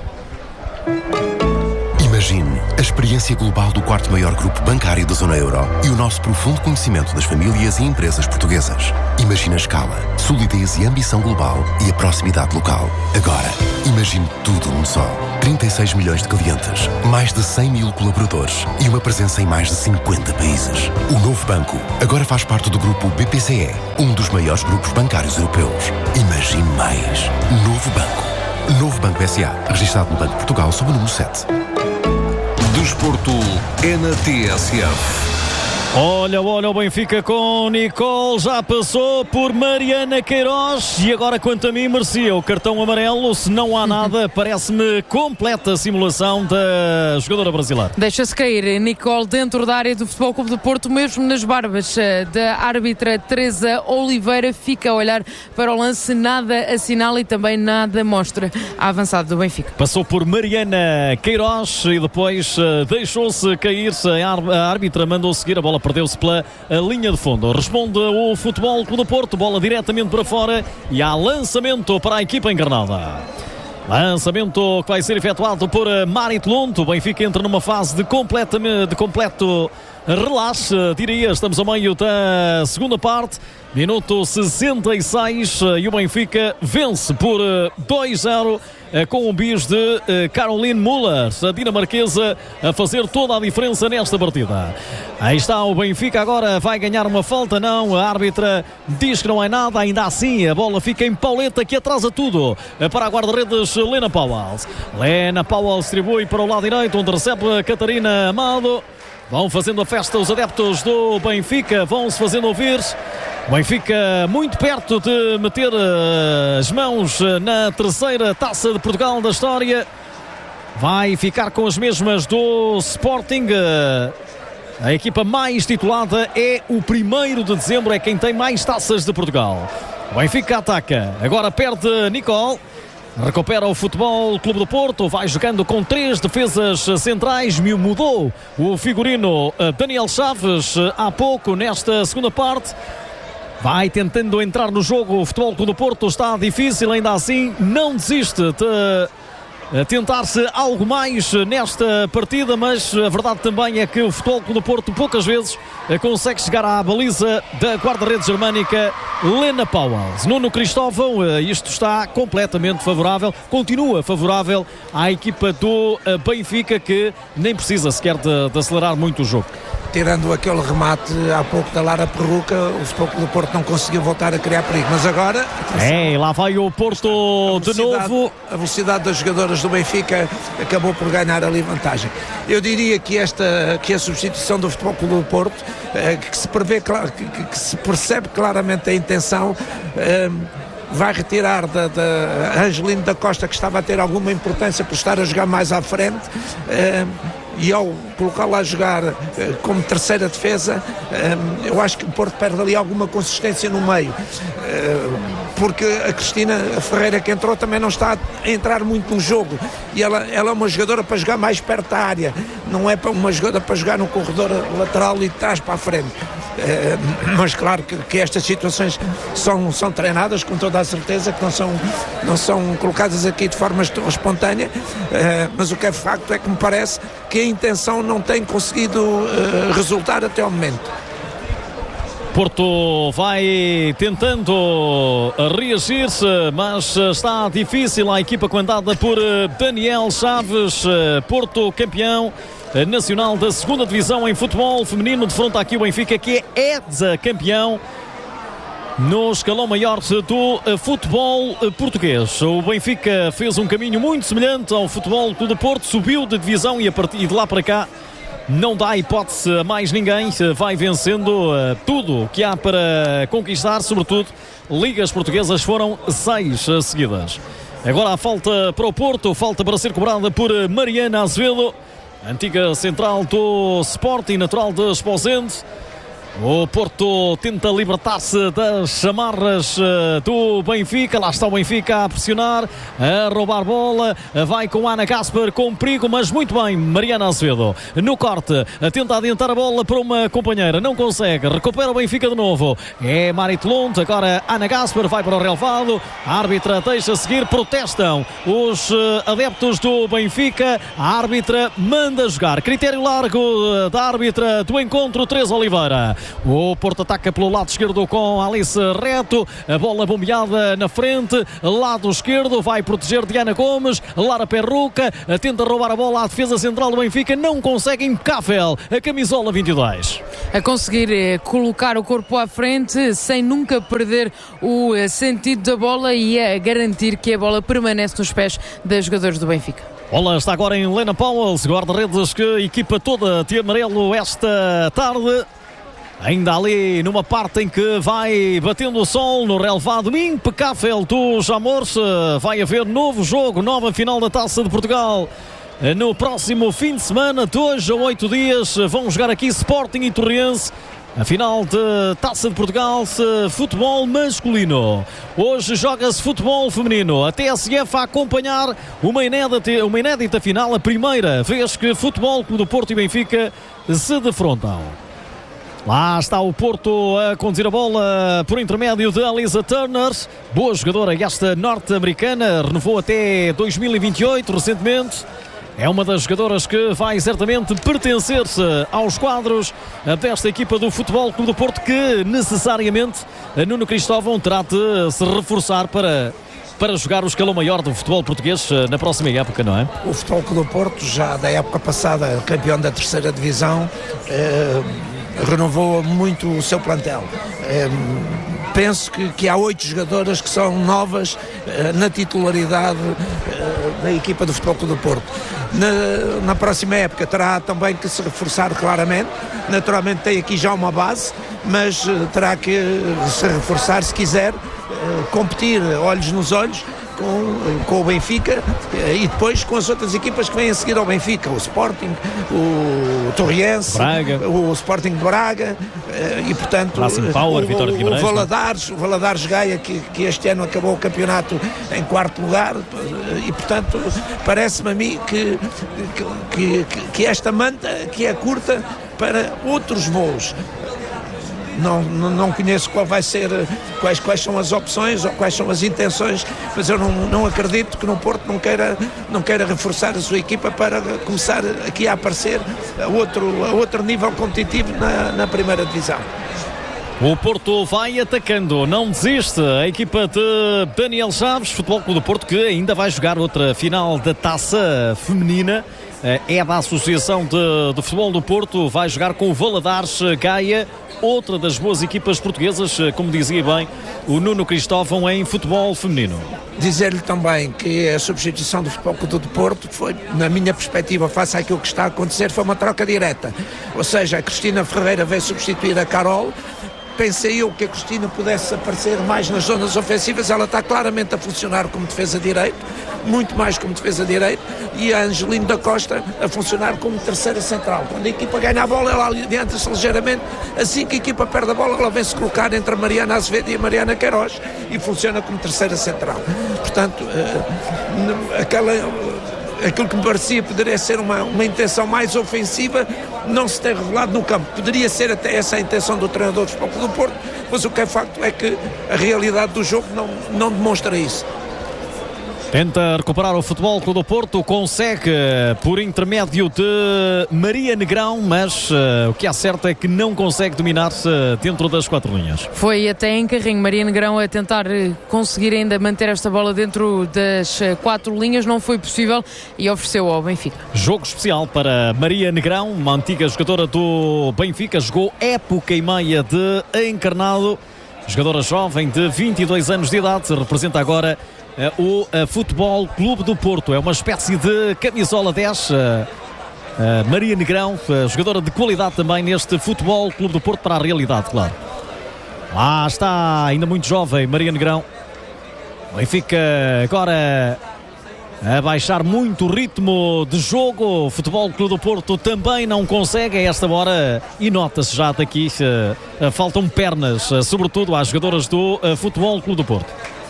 Imagine a experiência global do quarto maior grupo bancário da zona euro e o nosso profundo conhecimento das famílias e empresas portuguesas. Imagine a escala, solidez e ambição global e a proximidade local. Agora, imagine tudo num só. trinta e seis milhões de clientes, mais de cem mil colaboradores e uma presença em mais de cinquenta países. O novo banco agora faz parte do grupo B P C E, um dos maiores grupos bancários europeus. Imagine mais. Novo banco. Novo Banco S A, registado no Banco de Portugal sob o número sete. Desporto é na T S F. Olha, olha o Benfica com Nicole, já passou por Mariana Queiroz e agora, quanto a mim, merecia o cartão amarelo. Se não há nada, parece-me completa a simulação da jogadora brasileira. Deixa-se cair Nicole dentro da área do Futebol Clube do Porto, mesmo nas barbas da árbitra Teresa Oliveira. Fica a olhar para o lance, nada assinala e também nada mostra a avançada do Benfica. Passou por Mariana Queiroz e depois uh, deixou-se cair. A árbitra mandou seguir, a bola perdeu-se pela linha de fundo. Responde o Futebol Clube do Porto, bola diretamente para fora e há lançamento para a equipa encarnada. Lançamento que vai ser efetuado por Marit Lund. O Benfica entra numa fase de, de completo relaxe, diria. Estamos a meio da segunda parte, minuto sessenta e seis, e o Benfica vence por dois a zero com o bis de Caroline Müller, a dinamarquesa, a fazer toda a diferença nesta partida. Aí está o Benfica, agora vai ganhar uma falta, não, a árbitra diz que não é nada, ainda assim a bola fica em Pauleta, que atrasa tudo para a guarda-redes Lena Powell. Lena Powell distribui para o lado direito, onde recebe a Catarina Amado. Vão fazendo a festa os adeptos do Benfica, vão-se fazendo ouvir. O Benfica muito perto de meter as mãos na terceira Taça de Portugal da história. Vai ficar com as mesmas do Sporting. A equipa mais titulada é o primeiro de dezembro, é quem tem mais taças de Portugal. O Benfica ataca, agora perde Nicole. Recupera o Futebol Clube do Porto, vai jogando com três defesas centrais. Mudou o figurino Daniel Chaves há pouco nesta segunda parte. Vai tentando entrar no jogo. O Futebol Clube do Porto está difícil, ainda assim não desiste de tentar-se algo mais nesta partida, mas a verdade também é que o Futebol Clube do Porto poucas vezes consegue chegar à baliza da guarda-redes germânica Lena Powell. Nuno Cristóvão, isto está completamente favorável, continua favorável à equipa do Benfica, que nem precisa sequer de, de acelerar muito o jogo. Tirando aquele remate há pouco da Lara Perruca, o Futebol Clube do Porto não conseguiu voltar a criar perigo, mas agora... É, lá vai o Porto de novo. A velocidade das jogadoras do Benfica acabou por ganhar ali vantagem. Eu diria que, esta, que a substituição do Futebol Clube do Porto, eh, que, se prevê, que, que se percebe claramente a intenção... Eh, vai retirar da, da Angelino da Costa, que estava a ter alguma importância por estar a jogar mais à frente, eh, e ao colocá-la a jogar eh, como terceira defesa, eh, eu acho que o Porto perde ali alguma consistência no meio, eh, porque a Cristina Ferreira, que entrou, também não está a entrar muito no jogo, e ela, ela é uma jogadora para jogar mais perto da área, não é para uma jogadora para jogar no corredor lateral e de trás para a frente. Uh, mas claro que, que estas situações são, são treinadas com toda a certeza, que não são, não são colocadas aqui de forma espontânea, uh, mas o que é facto é que me parece que a intenção não tem conseguido uh, resultar até ao momento. Porto vai tentando reagir-se, mas está difícil a equipa comandada por Daniel Chaves. Porto campeão nacional da segunda divisão em futebol feminino, defronta aqui o Benfica, que é ex-campeão no escalão maior do futebol português. O Benfica fez um caminho muito semelhante ao Futebol Clube do Porto, subiu de divisão e, a partir de lá para cá não dá hipótese a mais ninguém, vai vencendo uh, tudo o que há para conquistar, sobretudo ligas portuguesas, foram seis uh, seguidas. Agora a falta para o Porto, falta para ser cobrada por Mariana Azevedo, antiga central do Sporting, natural de Esposende. O Porto tenta libertar-se das amarras do Benfica. Lá está o Benfica a pressionar, a roubar bola. Vai com Ana Gasper com perigo, mas muito bem. Mariana Azevedo no corte, tenta adiantar a bola para uma companheira, não consegue. Recupera o Benfica de novo. É Marit Lund, agora Ana Gasper vai para o relvado. A árbitra deixa seguir, protestam os adeptos do Benfica. A árbitra manda jogar. Critério largo da árbitra do encontro, Teresa Oliveira. O Porto ataca pelo lado esquerdo com Alice Reto, a bola bombeada na frente, lado esquerdo, vai proteger Diana Gomes, Lara Perruca, tenta roubar a bola à defesa central do Benfica, não consegue, impecável a camisola vinte e dois. A conseguir eh, colocar o corpo à frente sem nunca perder o eh, sentido da bola e a garantir que a bola permanece nos pés dos jogadores do Benfica. Bola está agora em Lena Powell, guarda-redes que equipa toda de amarelo esta tarde. Ainda ali numa parte em que vai batendo o sol no relevado impecável do Jamor-se. Vai haver novo jogo, nova final da Taça de Portugal no próximo fim de semana, dois a oito dias. Vão jogar aqui Sporting e Torrense, a final de Taça de Portugal, futebol masculino. Hoje joga-se futebol feminino. A T S F a acompanhar uma inédita, uma inédita final, a primeira vez que Futebol Clube do Porto e Benfica se defrontam. Lá está o Porto a conduzir a bola por intermédio de Alisa Turner. Boa jogadora esta norte-americana, renovou até dois mil e vinte e oito recentemente. É uma das jogadoras que vai certamente pertencer-se aos quadros desta equipa do Futebol Clube do Porto, que necessariamente Nuno Cristóvão terá de se reforçar para... para jogar o escalão maior do futebol português na próxima época, não é? O Futebol Clube do Porto, já da época passada campeão da terceira divisão, eh, renovou muito o seu plantel. Eh, penso que, que há oito jogadoras que são novas eh, na titularidade eh, da equipa do Futebol Clube do Porto. Na, na próxima época terá também que se reforçar claramente. Naturalmente tem aqui já uma base, mas eh, terá que se reforçar se quiser eh, competir olhos nos olhos com, com o Benfica eh, e depois com as outras equipas que vêm a seguir ao Benfica, o Sporting, o Torrense, Braga. o Sporting de Braga eh, e portanto Power, o, Vitória de Guimarães, o Valadares, o Valadares Gaia, que, que este ano acabou o campeonato em quarto lugar, e portanto parece-me a mim que, que, que, que esta manta que é curta para outros voos. Não, não, não conheço qual vai ser, quais, quais são as opções ou quais são as intenções, mas eu não, não acredito que no Porto não queira, não queira reforçar a sua equipa para começar aqui a aparecer a outro, a outro nível competitivo na, na primeira divisão. O Porto vai atacando, não desiste. A equipa de Daniel Chaves, Futebol Clube do Porto, que ainda vai jogar outra final da Taça Feminina. É da Associação de, de Futebol do Porto, vai jogar com o Valadares Gaia, outra das boas equipas portuguesas, como dizia bem o Nuno Cristóvão, em futebol feminino. Dizer-lhe também que a substituição do Futebol Clube do Porto foi, na minha perspectiva, face àquilo que está a acontecer, foi uma troca direta. Ou seja, a Cristina Ferreira veio substituir a Carol. Pensei eu que a Cristina pudesse aparecer mais nas zonas ofensivas. Ela está claramente a funcionar como defesa direito, muito mais como defesa direito, e a Angelino da Costa a funcionar como terceira central. Quando a equipa ganha a bola, ela adianta-se ligeiramente. Assim que a equipa perde a bola, ela vem-se colocar entre a Mariana Azevedo e a Mariana Queiroz e funciona como terceira central. Portanto, uh, aquela... aquilo que me parecia poderia ser uma, uma intenção mais ofensiva não se tem revelado no campo. Poderia ser até essa a intenção do treinador do Futebol Clube do Porto, mas o que é facto é que a realidade do jogo não, não demonstra isso. Tenta recuperar o Futebol Clube do Porto, consegue por intermédio de Maria Negrão, mas uh, o que há certo é que não consegue dominar-se dentro das quatro linhas. Foi até em carrinho Maria Negrão a tentar conseguir ainda manter esta bola dentro das quatro linhas, não foi possível e ofereceu ao Benfica. Jogo especial para Maria Negrão, uma antiga jogadora do Benfica, jogou época e meia de encarnado, jogadora jovem de vinte e dois anos de idade, representa agora Uh, o uh, Futebol Clube do Porto. É uma espécie de camisola dez, uh, Uh, Maria Negrão, uh, jogadora de qualidade também neste Futebol Clube do Porto, para a realidade, claro. Lá está, ainda muito jovem, Maria Negrão. O Benfica agora a baixar muito o ritmo de jogo. O Futebol Clube do Porto também não consegue a esta hora, e nota-se já daqui, uh, uh, faltam pernas, uh, sobretudo às jogadoras do uh, Futebol Clube do Porto.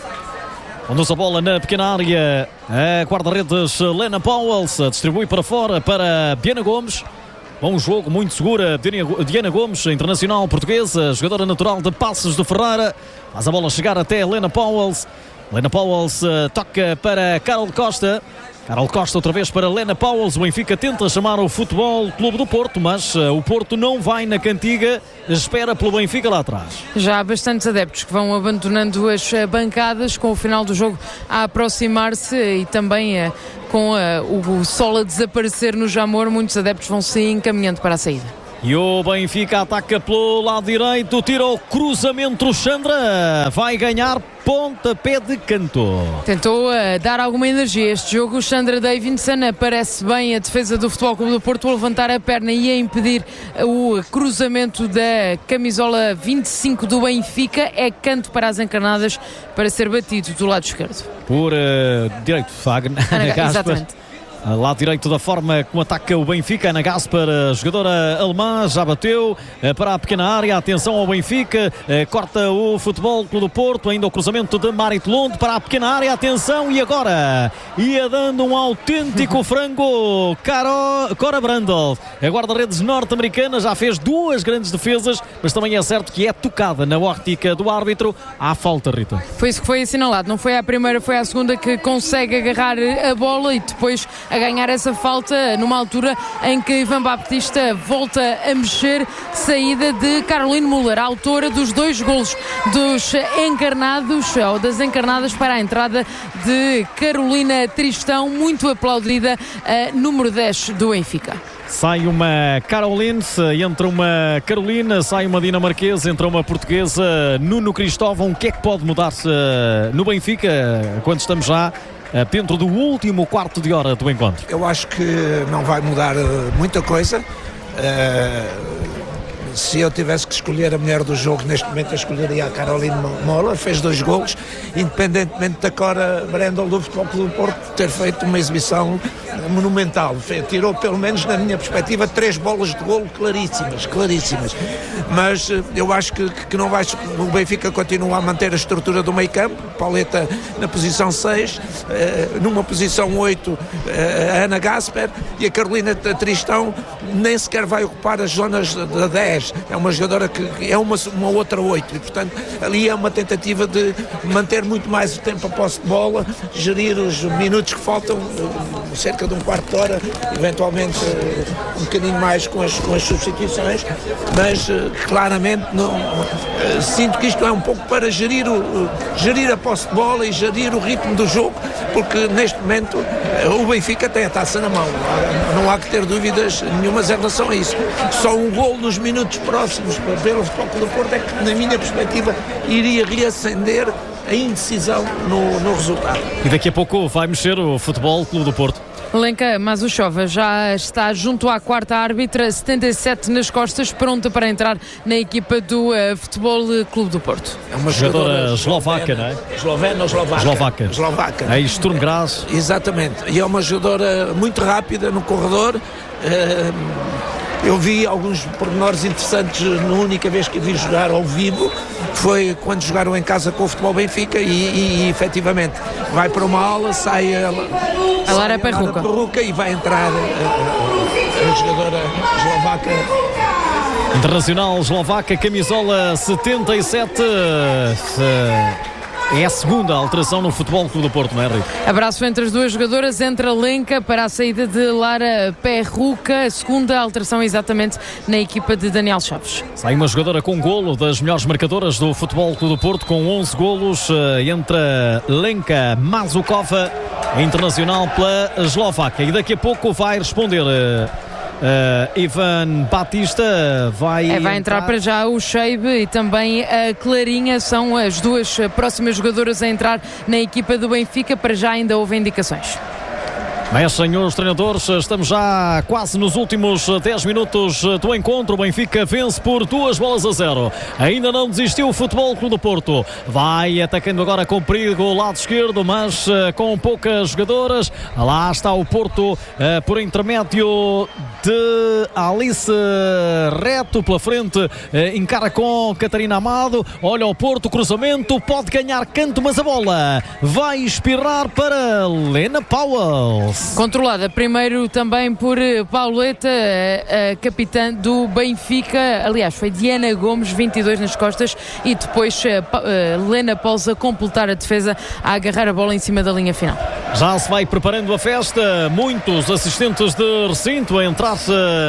Conduz a bola na pequena área, a guarda-redes Lena Powells distribui para fora para Diana Gomes. Bom jogo, muito segura Diana Gomes, internacional portuguesa, jogadora natural de Passos de Ferreira. Faz a bola chegar até Lena Powells. Lena Powells uh, toca para Carol Costa. Carol Costa outra vez para Lena Powells. O Benfica tenta chamar o Futebol Clube do Porto, mas uh, o Porto não vai na cantiga, espera pelo Benfica lá atrás. Já há bastantes adeptos que vão abandonando as bancadas com o final do jogo a aproximar-se, e também uh, com uh, o sol a desaparecer no Jamor, muitos adeptos vão se encaminhando para a saída. E o Benfica ataca pelo lado direito, tira o cruzamento, Xandra vai ganhar pontapé de canto. Tentou uh, dar alguma energia a este jogo. Xandra Davidson aparece bem a defesa do Futebol Clube do Porto a levantar a perna e a impedir o cruzamento da camisola vinte e cinco do Benfica. É canto para as encarnadas para ser batido do lado esquerdo. Por uh, direito, Fagner. Exatamente. Lado direito, da forma como ataca o Benfica, Ana Gasper, jogadora alemã, já bateu para a pequena área. Atenção ao Benfica, corta o Futebol Clube do Porto, ainda o cruzamento de Marit Lund para a pequena área. Atenção, e agora ia dando um autêntico frango Caro, Cora Brandel, a guarda-redes norte-americana, já fez duas grandes defesas, mas também é certo que é tocada na ótica do árbitro. Há falta, Rita. Foi isso que foi assinalado, não foi a primeira, foi a segunda que consegue agarrar a bola e depois a ganhar essa falta numa altura em que Ivan Baptista volta a mexer. Saída de Caroline Müller, autora dos dois golos dos encarnados, ou das encarnadas, para a entrada de Carolina Tristão, muito aplaudida, a número dez do Benfica. Sai uma Caroline, entra uma Carolina, sai uma dinamarquesa, entra uma portuguesa, Nuno Cristóvão. O que é que pode mudar-se no Benfica quando estamos já dentro do último quarto de hora do encontro? Eu acho que não vai mudar muita coisa. Uh, se eu tivesse que escolher a mulher do jogo, neste momento eu escolheria a Caroline Müller. Fez dois golos, independentemente da Cora Brandel do Futebol Clube do Porto ter feito uma exibição monumental. Tirou, pelo menos na minha perspectiva, três bolas de golo claríssimas, claríssimas. Mas eu acho que, que não vai, o Benfica continua a manter a estrutura do meio campo. Pauleta na posição seis, numa posição oito a Ana Gasper, e a Carolina Tristão nem sequer vai ocupar as zonas da dez. É uma jogadora que é uma, uma outra oito, e portanto ali é uma tentativa de manter muito mais o tempo a posse de bola, gerir os minutos que faltam, cerca de um quarto de hora, eventualmente um bocadinho mais com as, com as substituições, mas claramente não, sinto que isto é um pouco para gerir, o, gerir a posse de bola e gerir o ritmo do jogo, porque neste momento o Benfica tem a taça na mão, não há que ter dúvidas nenhumas em relação a isso. Só um gol nos minutos próximos pelo Futebol Clube do Porto é que, na minha perspectiva, iria reacender a indecisão no, no resultado. E daqui a pouco vai mexer o Futebol Clube do Porto. Lenka Mazuchova já está junto à quarta árbitra, setenta e sete nas costas, pronta para entrar na equipa do uh, Futebol Clube do Porto. É uma jogadora eslovaca, não é? Eslovena ou eslovaca? Eslovaca. Eslovaca. É Sturm Graz. Exatamente. E é uma jogadora muito rápida no corredor. Uh, Eu vi alguns pormenores interessantes na única vez que a vi jogar ao vivo, foi quando jogaram em casa com o Futebol Benfica, e, e, e efetivamente vai para uma ala, sai a, a Lara Perruca. Perruca e vai entrar a, a, a jogadora eslovaca. Internacional eslovaca, camisola setenta e sete. É a segunda alteração no Futebol Clube do Porto, não é, Rico? Abraço entre as duas jogadoras, entra Lenka para a saída de Lara Perruca, a segunda alteração exatamente na equipa de Daniel Chaves. Sai uma jogadora com golo, das melhores marcadoras do Futebol Clube do Porto, com onze golos, entra Lenka Mazukova, internacional pela Eslováquia, e daqui a pouco vai responder Uh, Ivan Batista vai, é, vai entrar, entrar para já o Sheibe e também a Clarinha, são as duas próximas jogadoras a entrar na equipa do Benfica. Para já ainda houve indicações. Mexem os treinadores, estamos já quase nos últimos dez minutos do encontro. O Benfica vence por duas bolas a zero. Ainda não desistiu o Futebol Clube do Porto. Vai atacando agora com perigo o lado esquerdo, mas uh, com poucas jogadoras. Lá está o Porto uh, por intermédio de Alice Reto pela frente. Uh, encara com Catarina Amado. Olha o Porto, cruzamento, pode ganhar canto, mas a bola vai espirrar para Lena Powell. Controlada primeiro também por Pauleta, a, a capitã do Benfica. Aliás, foi Diana Gomes, vinte e dois nas costas, e depois a, a Lena Pauls a completar a defesa, a agarrar a bola em cima da linha final. Já se vai preparando a festa, muitos assistentes de recinto a entrar-se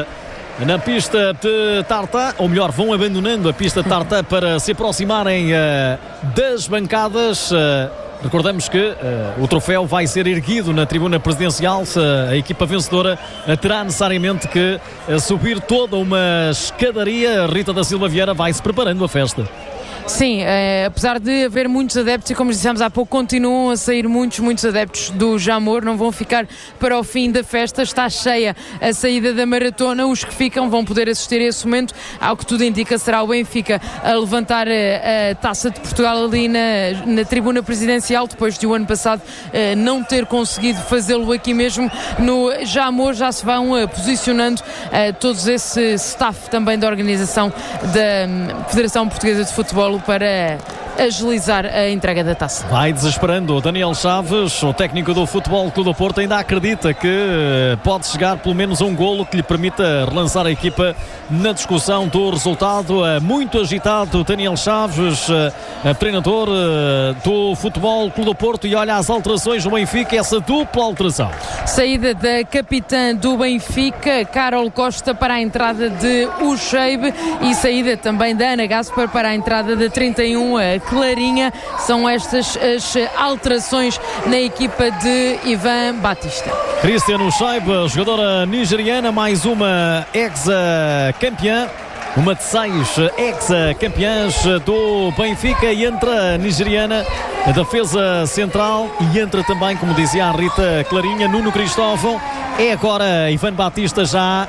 na pista de tartã, ou melhor, vão abandonando a pista de tartã para se aproximarem uh, das bancadas. Uh, Recordamos que uh, o troféu vai ser erguido na tribuna presidencial. Uh, a equipa vencedora uh, terá necessariamente que uh, subir toda uma escadaria. Rita da Silva Vieira vai-se preparando a festa. Sim, é, apesar de haver muitos adeptos, e como dissemos há pouco, continuam a sair muitos, muitos adeptos do Jamor, não vão ficar para o fim da festa. Está cheia a saída da maratona, os que ficam vão poder assistir a esse momento. Ao que tudo indica, será o Benfica a levantar a, a Taça de Portugal ali na, na tribuna presidencial, depois de o ano passado eh, não ter conseguido fazê-lo aqui mesmo no Jamor. Já se vão eh, posicionando eh, todos esse staff também da organização da Federação Portuguesa de Futebol para agilizar a entrega da taça. Vai desesperando. Daniel Chaves, o técnico do Futebol Clube do Porto, ainda acredita que pode chegar pelo menos um golo que lhe permita relançar a equipa na discussão do resultado. Muito agitado Daniel Chaves, treinador do Futebol Clube do Porto, e olha as alterações no Benfica, essa dupla alteração. Saída da capitã do Benfica, Carol Costa, para a entrada de Usheibe, e saída também da Ana Gasper para a entrada de trinta e um, a Clarinha. São estas as alterações na equipa de Ivan Batista. Cristiano Usheibe, jogadora nigeriana, mais uma ex-campeã, uma de seis ex-campeãs do Benfica, e entra a nigeriana, a defesa central, e entra também, como dizia a Rita, Clarinha. Nuno Cristóvão. É agora Ivan Batista já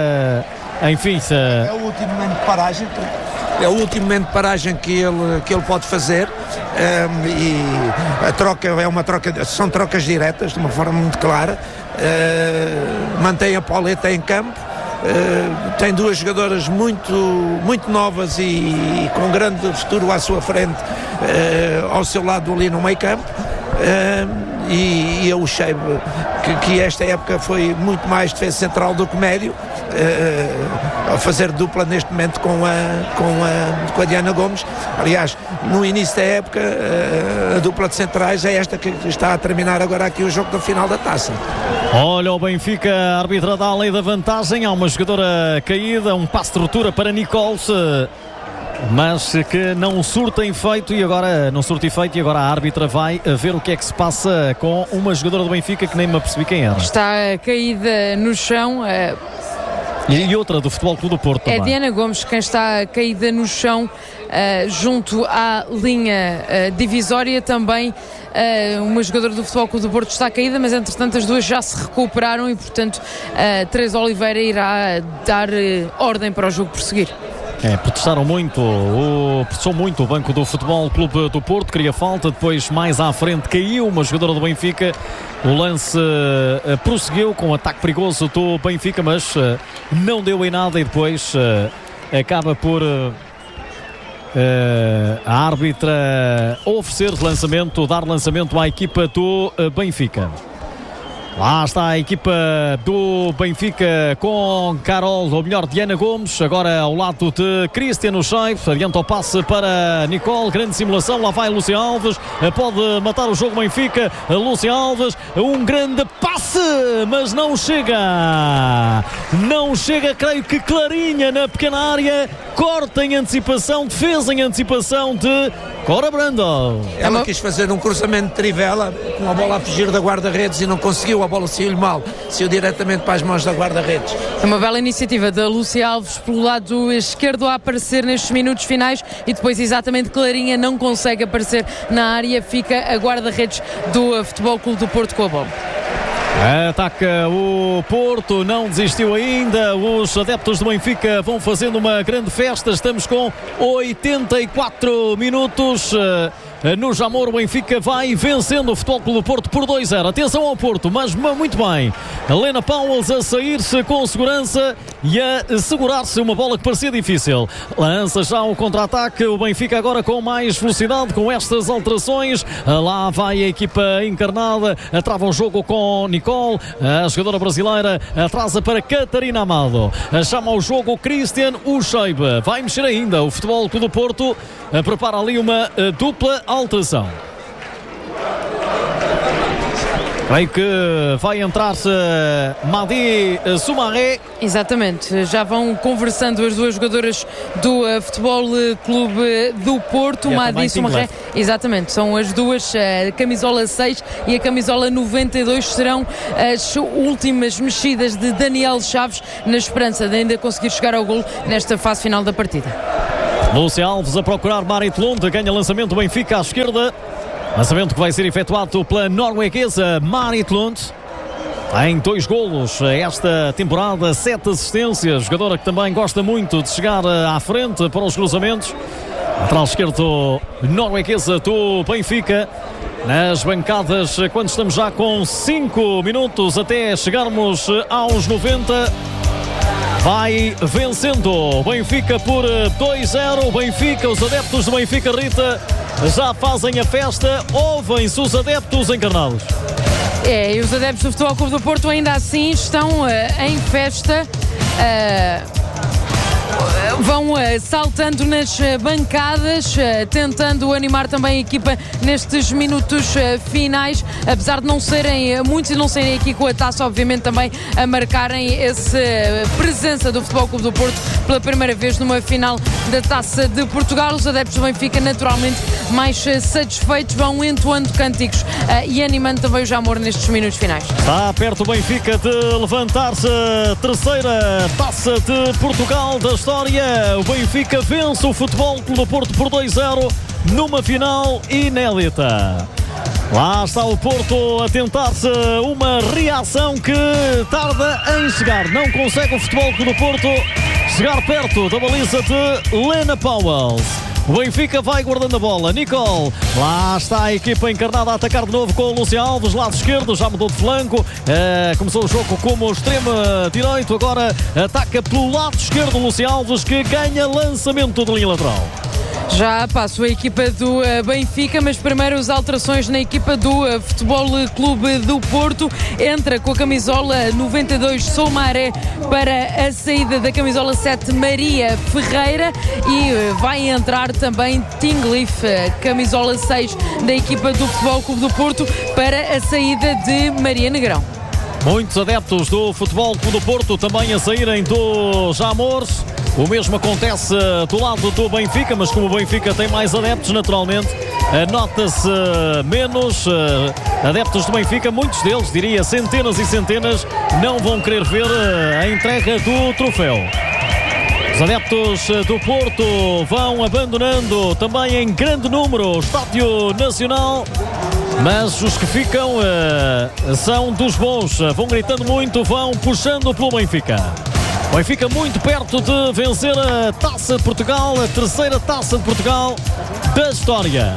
a, enfim, é o último momento de paragem. É o último momento de paragem que ele, que ele pode fazer, um, e a troca é uma troca, são trocas diretas, de uma forma muito clara. Uh, mantém a Pauleta em campo, uh, tem duas jogadoras muito, muito novas e, e com grande futuro à sua frente, uh, ao seu lado ali no meio campo. Uh, e, e a Usheibe, que, que esta época foi muito mais defesa central do que médio, uh, a fazer dupla neste momento com a, com a, com a Diana Gomes. Aliás, no início da época, uh, a dupla de centrais é esta que está a terminar agora aqui o jogo da final da taça. Olha o Benfica, a árbitra dá a lei da vantagem. Há uma jogadora caída, um passo de ruptura para Nicole, mas que não surta efeito, e agora não surta efeito, e agora a árbitra vai ver o que é que se passa com uma jogadora do Benfica que nem me apercebi quem era. Está caída no chão. É... E outra do Futebol Clube do Porto também. É Diana Gomes quem está caída no chão, uh, junto à linha uh, divisória. Também uh, uma jogadora do Futebol Clube do Porto está caída, mas entretanto as duas já se recuperaram, e portanto uh, Teresa Oliveira irá dar uh, ordem para o jogo prosseguir. É, protestaram muito, o, protestou muito o banco do Futebol Clube do Porto, queria falta, depois mais à frente caiu uma jogadora do Benfica, o lance uh, prosseguiu com um ataque perigoso do Benfica, mas uh, não deu em nada, e depois uh, acaba por uh, uh, a árbitra oferecer lançamento, dar lançamento à equipa do uh, Benfica. Lá está a equipa do Benfica com Carol, ou melhor, Diana Gomes, agora ao lado de Cristiano Usheibe, adianta o passe para Nicole, grande simulação, lá vai Lúcia Alves, pode matar o jogo Benfica, Lúcia Alves, um grande passe, mas não chega, não chega, creio que Clarinha na pequena área, corta em antecipação, defesa em antecipação de Cora Brando. Ela quis fazer um cruzamento de trivela, com a bola a fugir da guarda-redes e não conseguiu, a bola saiu-lhe mal, saiu diretamente para as mãos da guarda-redes. É uma bela iniciativa da Lúcia Alves pelo lado esquerdo a aparecer nestes minutos finais, e depois exatamente Clarinha não consegue aparecer na área, fica a guarda-redes do Futebol Clube do Porto com a bola. Ataca o Porto, não desistiu ainda. Os adeptos do Benfica vão fazendo uma grande festa. Estamos com oitenta e quatro minutos. No Jamor, o Benfica vai vencendo o Futebol Clube do Porto por dois a zero. Atenção ao Porto, mas muito bem. Lena Pauwels a sair-se com segurança e a segurar-se uma bola que parecia difícil. Lança já o contra-ataque. O Benfica agora com mais velocidade, com estas alterações. Lá vai a equipa encarnada. Trava o jogo com Nicole. A jogadora brasileira atrasa para Catarina Amado. Chama ao jogo Christian Ucheibe. Vai mexer ainda o Futebol Clube do Porto. Prepara ali uma dupla alteração. Creio que vai entrar-se Madi Soumaré. Exatamente, já vão conversando as duas jogadoras do uh, Futebol Clube do Porto, Madi Soumaré. Exatamente, são as duas, a camisola seis e a camisola noventa e dois, serão as últimas mexidas de Daniel Chaves, na esperança de ainda conseguir chegar ao golo nesta fase final da partida. Lúcia Alves a procurar Marit Lund, ganha lançamento do Benfica à esquerda. Lançamento que vai ser efetuado pela norueguesa Marit Lund. Tem dois golos esta temporada, sete assistências. Jogadora que também gosta muito de chegar à frente para os cruzamentos. Lateral esquerdo norueguesa do Benfica. Nas bancadas, quando estamos já com cinco minutos até chegarmos aos noventa. Vai vencendo o Benfica por dois a zero. O Benfica, os adeptos do Benfica, Rita, já fazem a festa. Ouvem-se os adeptos encarnados. É, e os adeptos do Futebol Clube do Porto ainda assim estão uh, em festa. Uh... Vão uh, saltando nas uh, bancadas, uh, tentando animar também a equipa nestes minutos uh, finais, apesar de não serem uh, muitos e não serem aqui com a taça, obviamente também a marcarem essa uh, presença do Futebol Clube do Porto pela primeira vez numa final da Taça de Portugal. Os adeptos do Benfica naturalmente mais uh, satisfeitos, vão entoando cânticos uh, e animando também o Jamor nestes minutos finais. Está perto o Benfica de levantar-se a terceira Taça de Portugal da história. O Benfica vence o Futebol Clube do Porto por dois a zero numa final inédita. Lá está o Porto a tentar-se uma reação que tarda em chegar. Não consegue o Futebol Clube do Porto chegar perto da baliza de Lena Pauwels. O Benfica vai guardando a bola. Nicole, lá está a equipa encarnada a atacar de novo com o Lúcia Alves, lado esquerdo, já mudou de flanco. Uh, começou o jogo como extremo direito, agora ataca pelo lado esquerdo o Lúcia Alves, que ganha lançamento de linha lateral. Já passou a equipa do uh, Benfica, mas primeiro as alterações na equipa do uh, Futebol Clube do Porto. Entra com a camisola noventa e dois Soumaré para a saída da camisola sete Maria Ferreira e uh, vai entrar também Tingliffe, uh, camisola seis da equipa do Futebol Clube do Porto, para a saída de Maria Negrão. Muitos adeptos do Futebol Clube do Porto também a saírem do Jamor. O mesmo acontece do lado do Benfica, mas como o Benfica tem mais adeptos, naturalmente, nota-se menos adeptos do Benfica. Muitos deles, diria centenas e centenas, não vão querer ver a entrega do troféu. Os adeptos do Porto vão abandonando também em grande número o Estádio Nacional, mas os que ficam uh, são dos bons, vão gritando muito, vão puxando pelo Benfica. O Benfica muito perto de vencer a Taça de Portugal, a terceira Taça de Portugal da história.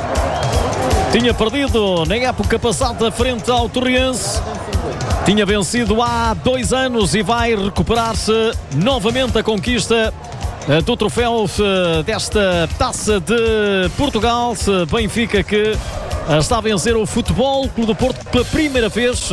Tinha perdido na época passada frente ao Torriense, tinha vencido há dois anos e vai recuperar-se novamente a conquista do troféu desta Taça de Portugal. Benfica que está a vencer o Futebol Clube do Porto pela primeira vez.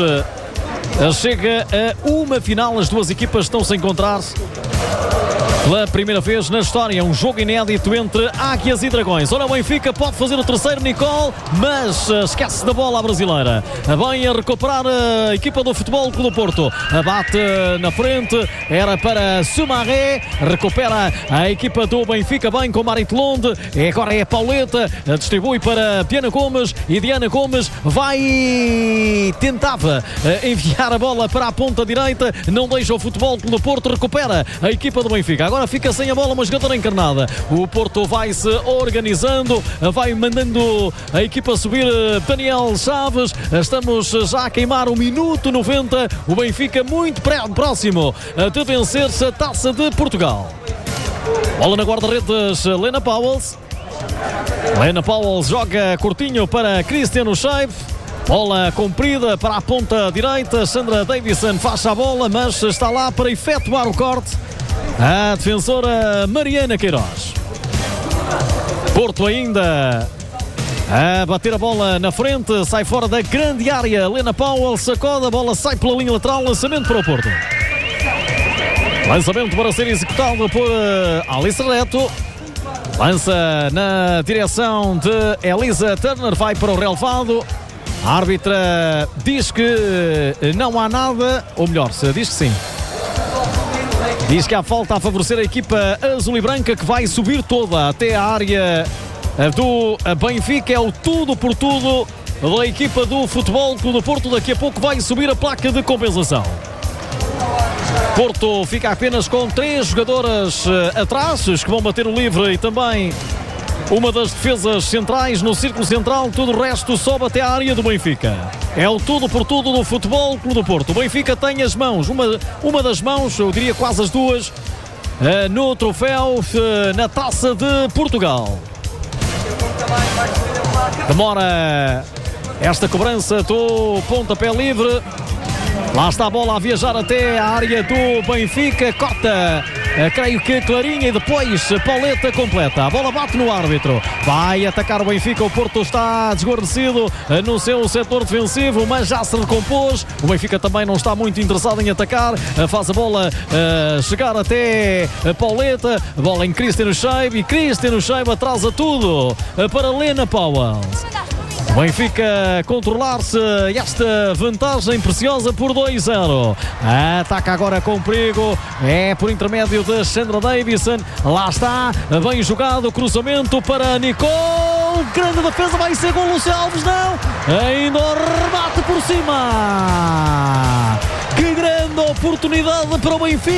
Chega a uma final, as duas equipas estão-se a encontrar pela primeira vez na história. Um jogo inédito entre Águias e Dragões. Ora, o Benfica pode fazer o terceiro, Nicole, mas esquece da bola a brasileira. Bem a recuperar a equipa do Futebol Clube do Porto. Bate na frente, era para Soumaré. Recupera a equipa do Benfica bem com Marit Lund. Agora é a Pauleta, distribui para Diana Gomes e Diana Gomes vai... tentava enviar a bola para a ponta direita, não deixa o Futebol Clube do Porto, recupera a equipa do Benfica. agora fica sem a bola uma jogadora encarnada. O Porto vai se organizando, vai mandando a equipa subir. Daniel Chaves, estamos já a queimar o minuto noventa, o Benfica muito próximo de vencer-se a Taça de Portugal. Bola na guarda-redes, Lena Powells. Lena Powells joga curtinho para Cristiano Scheib. Bola comprida para a ponta direita. Sandra Davison faz a bola, mas está lá para efetuar o corte a defensora Mariana Queiroz. Porto ainda a bater a bola na frente, sai fora da grande área. Lena Powells sacode, a bola sai pela linha lateral, lançamento para o Porto. Lançamento para ser executado por Alice Reto. Lança na direção de Elisa Turner, vai para o relevado. A árbitra diz que não há nada, ou melhor, diz que sim. Diz que há falta a favorecer a equipa azul e branca, que vai subir toda até a área do Benfica. É o tudo por tudo da equipa do Futebol Clube do Porto. Daqui a pouco vai subir a placa de compensação. Porto fica apenas com três jogadoras atrás, que vão bater o livre, e também uma das defesas centrais no círculo central. Tudo o resto sobe até a área do Benfica. É o tudo por tudo do Futebol Clube do Porto. O Benfica tem as mãos, uma, uma das mãos, eu diria quase as duas, no troféu, na Taça de Portugal. Demora esta cobrança do pontapé livre. Lá está a bola a viajar até a área do Benfica. Cota, creio que Clarinha, e depois Pauleta completa. A bola bate no árbitro. Vai atacar o Benfica. O Porto está desguarnecido no seu setor defensivo, mas já se recompôs. O Benfica também não está muito interessado em atacar. Faz a bola uh, chegar até Pauleta. A bola em Cristiano Scheib, e Cristiano Scheib atrasa tudo para Lena Powells. O Benfica controlar-se esta vantagem preciosa por dois a zero. Ataca agora com perigo. É por intermédio de Sandra Davison. Lá está. Bem jogado. Cruzamento para Nicole. Grande defesa. Vai ser gol. Lúcio Alves. Não. Ainda o remate por cima. Que grande oportunidade para o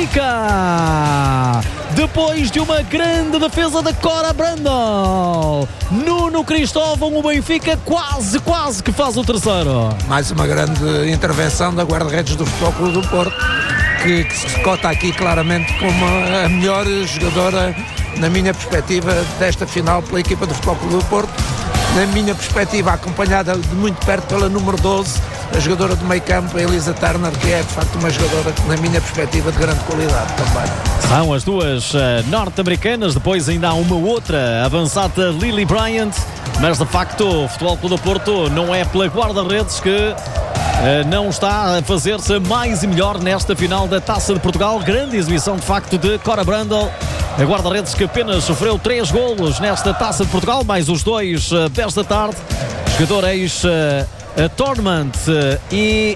Benfica. Depois de uma grande defesa da Cora Brandel, Nuno Cristóvão, o Benfica quase, quase que faz o terceiro. Mais uma grande intervenção da guarda-redes do Futebol Clube do Porto, que, que se cota aqui claramente como a melhor jogadora, na minha perspectiva, desta final pela equipa do Futebol Clube do Porto. Na minha perspectiva, acompanhada de muito perto pela número doze, a jogadora do meio campo, a Elisa Turner, que é de facto uma jogadora, na minha perspectiva, de grande qualidade também. São as duas uh, norte-americanas. Depois ainda há uma outra avançada, Lily Bryant, mas de facto o Futebol Clube do Porto não é pela guarda-redes que uh, não está a fazer-se mais e melhor nesta final da Taça de Portugal. Grande exibição de facto de Cora Brandel, a guarda-redes que apenas sofreu três golos nesta Taça de Portugal, mais os dois uh, desta tarde. Jogador ex uh, uh, Torment uh, e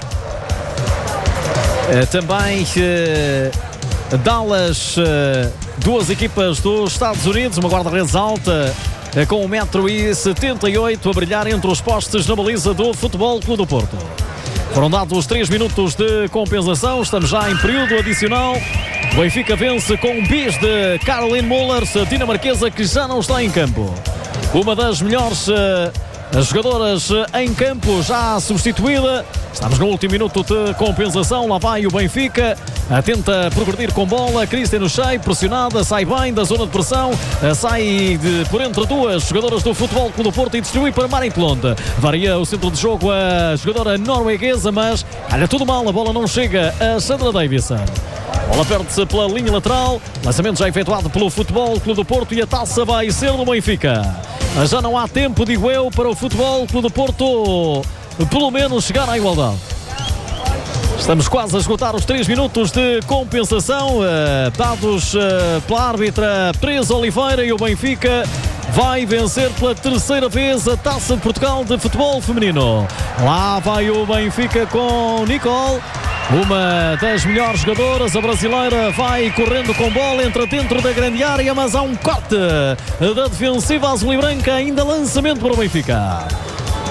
uh, também uh, Dallas, uh, duas equipas dos Estados Unidos, uma guarda-redes alta uh, com um metro e setenta e oito a brilhar entre os postes na baliza do Futebol Clube do Porto. Foram dados três minutos de compensação, estamos já em período adicional. O Benfica vence com um bis de Caroline Mullers, a dinamarquesa, que já não está em campo. Uma das melhores uh, jogadoras em campo, já substituída. Estamos no último minuto de compensação. Lá vai o Benfica, tenta progredir com bola. Cristiano Scheib, pressionada, sai bem da zona de pressão, sai de, por entre duas jogadoras do Futebol Clube do Porto e distribui para Marit Londe. Varia o centro de jogo a jogadora norueguesa, mas olha, tudo mal, a bola não chega a Sandra Davison. Bola perde-se pela linha lateral. Lançamento já efetuado pelo Futebol Clube do Porto, e a taça vai ser do Benfica. Já não há tempo, digo eu, para o Futebol Clube do Porto pelo menos chegar à igualdade. Estamos quase a esgotar os três minutos de compensação, uh, dados uh, pela árbitra Teresa Oliveira, e o Benfica vai vencer pela terceira vez a Taça de Portugal de futebol feminino. Lá vai o Benfica com Nicole, uma das melhores jogadoras. A brasileira vai correndo com bola, entra dentro da grande área, mas há um corte da defensiva azul e branca. Ainda lançamento para o Benfica.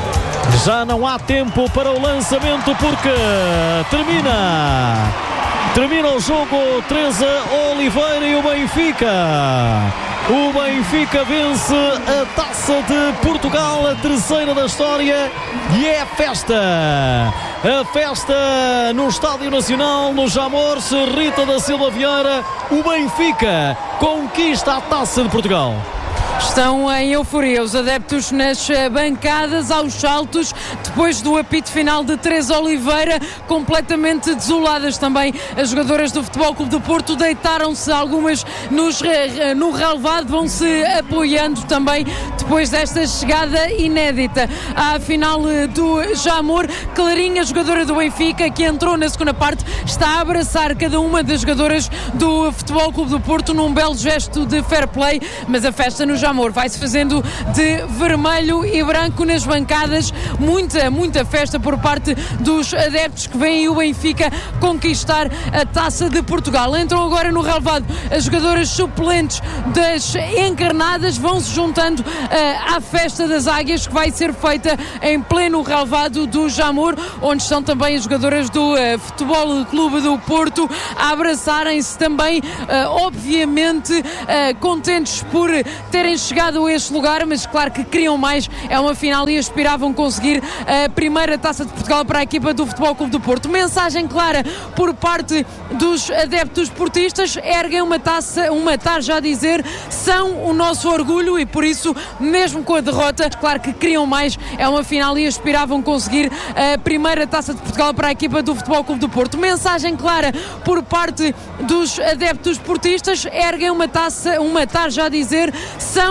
Já não há tempo para o lançamento, porque termina Termina o jogo, Teresa Oliveira e o Benfica. O Benfica vence a Taça de Portugal, a terceira da história, e é festa. A festa no Estádio Nacional, no Jamor, Rita da Silva Vieira. O Benfica conquista a Taça de Portugal. Estão em euforia os adeptos nas bancadas, aos saltos, depois do apito final de Teresa Oliveira, completamente desoladas também. As jogadoras do Futebol Clube do Porto deitaram-se, algumas nos, no relvado, vão-se apoiando também depois desta chegada inédita à final do Jamor. Clarinha, jogadora do Benfica, que entrou na segunda parte, está a abraçar cada uma das jogadoras do Futebol Clube do Porto num belo gesto de fair play, mas a festa no Jamor vai-se fazendo de vermelho e branco nas bancadas. Muita, muita festa por parte dos adeptos que vêm o Benfica conquistar a Taça de Portugal. Entram agora no relvado as jogadoras suplentes das encarnadas, vão-se juntando uh, à festa das águias, que vai ser feita em pleno relvado do Jamor, onde estão também as jogadoras do uh, Futebol Clube do Porto a abraçarem-se também, uh, obviamente uh, contentes por terem chegado a este lugar, mas claro que queriam mais. É uma final e aspiravam conseguir a primeira Taça de Portugal para a equipa do Futebol Clube do Porto. Mensagem clara por parte dos adeptos portistas: erguem uma taça, uma tarja a dizer são o nosso orgulho, e por isso, mesmo com a derrota, claro que queriam mais. É uma final e aspiravam conseguir a primeira Taça de Portugal para a equipa do Futebol Clube do Porto. Mensagem clara por parte dos adeptos portistas: erguem uma taça, uma tarja a dizer são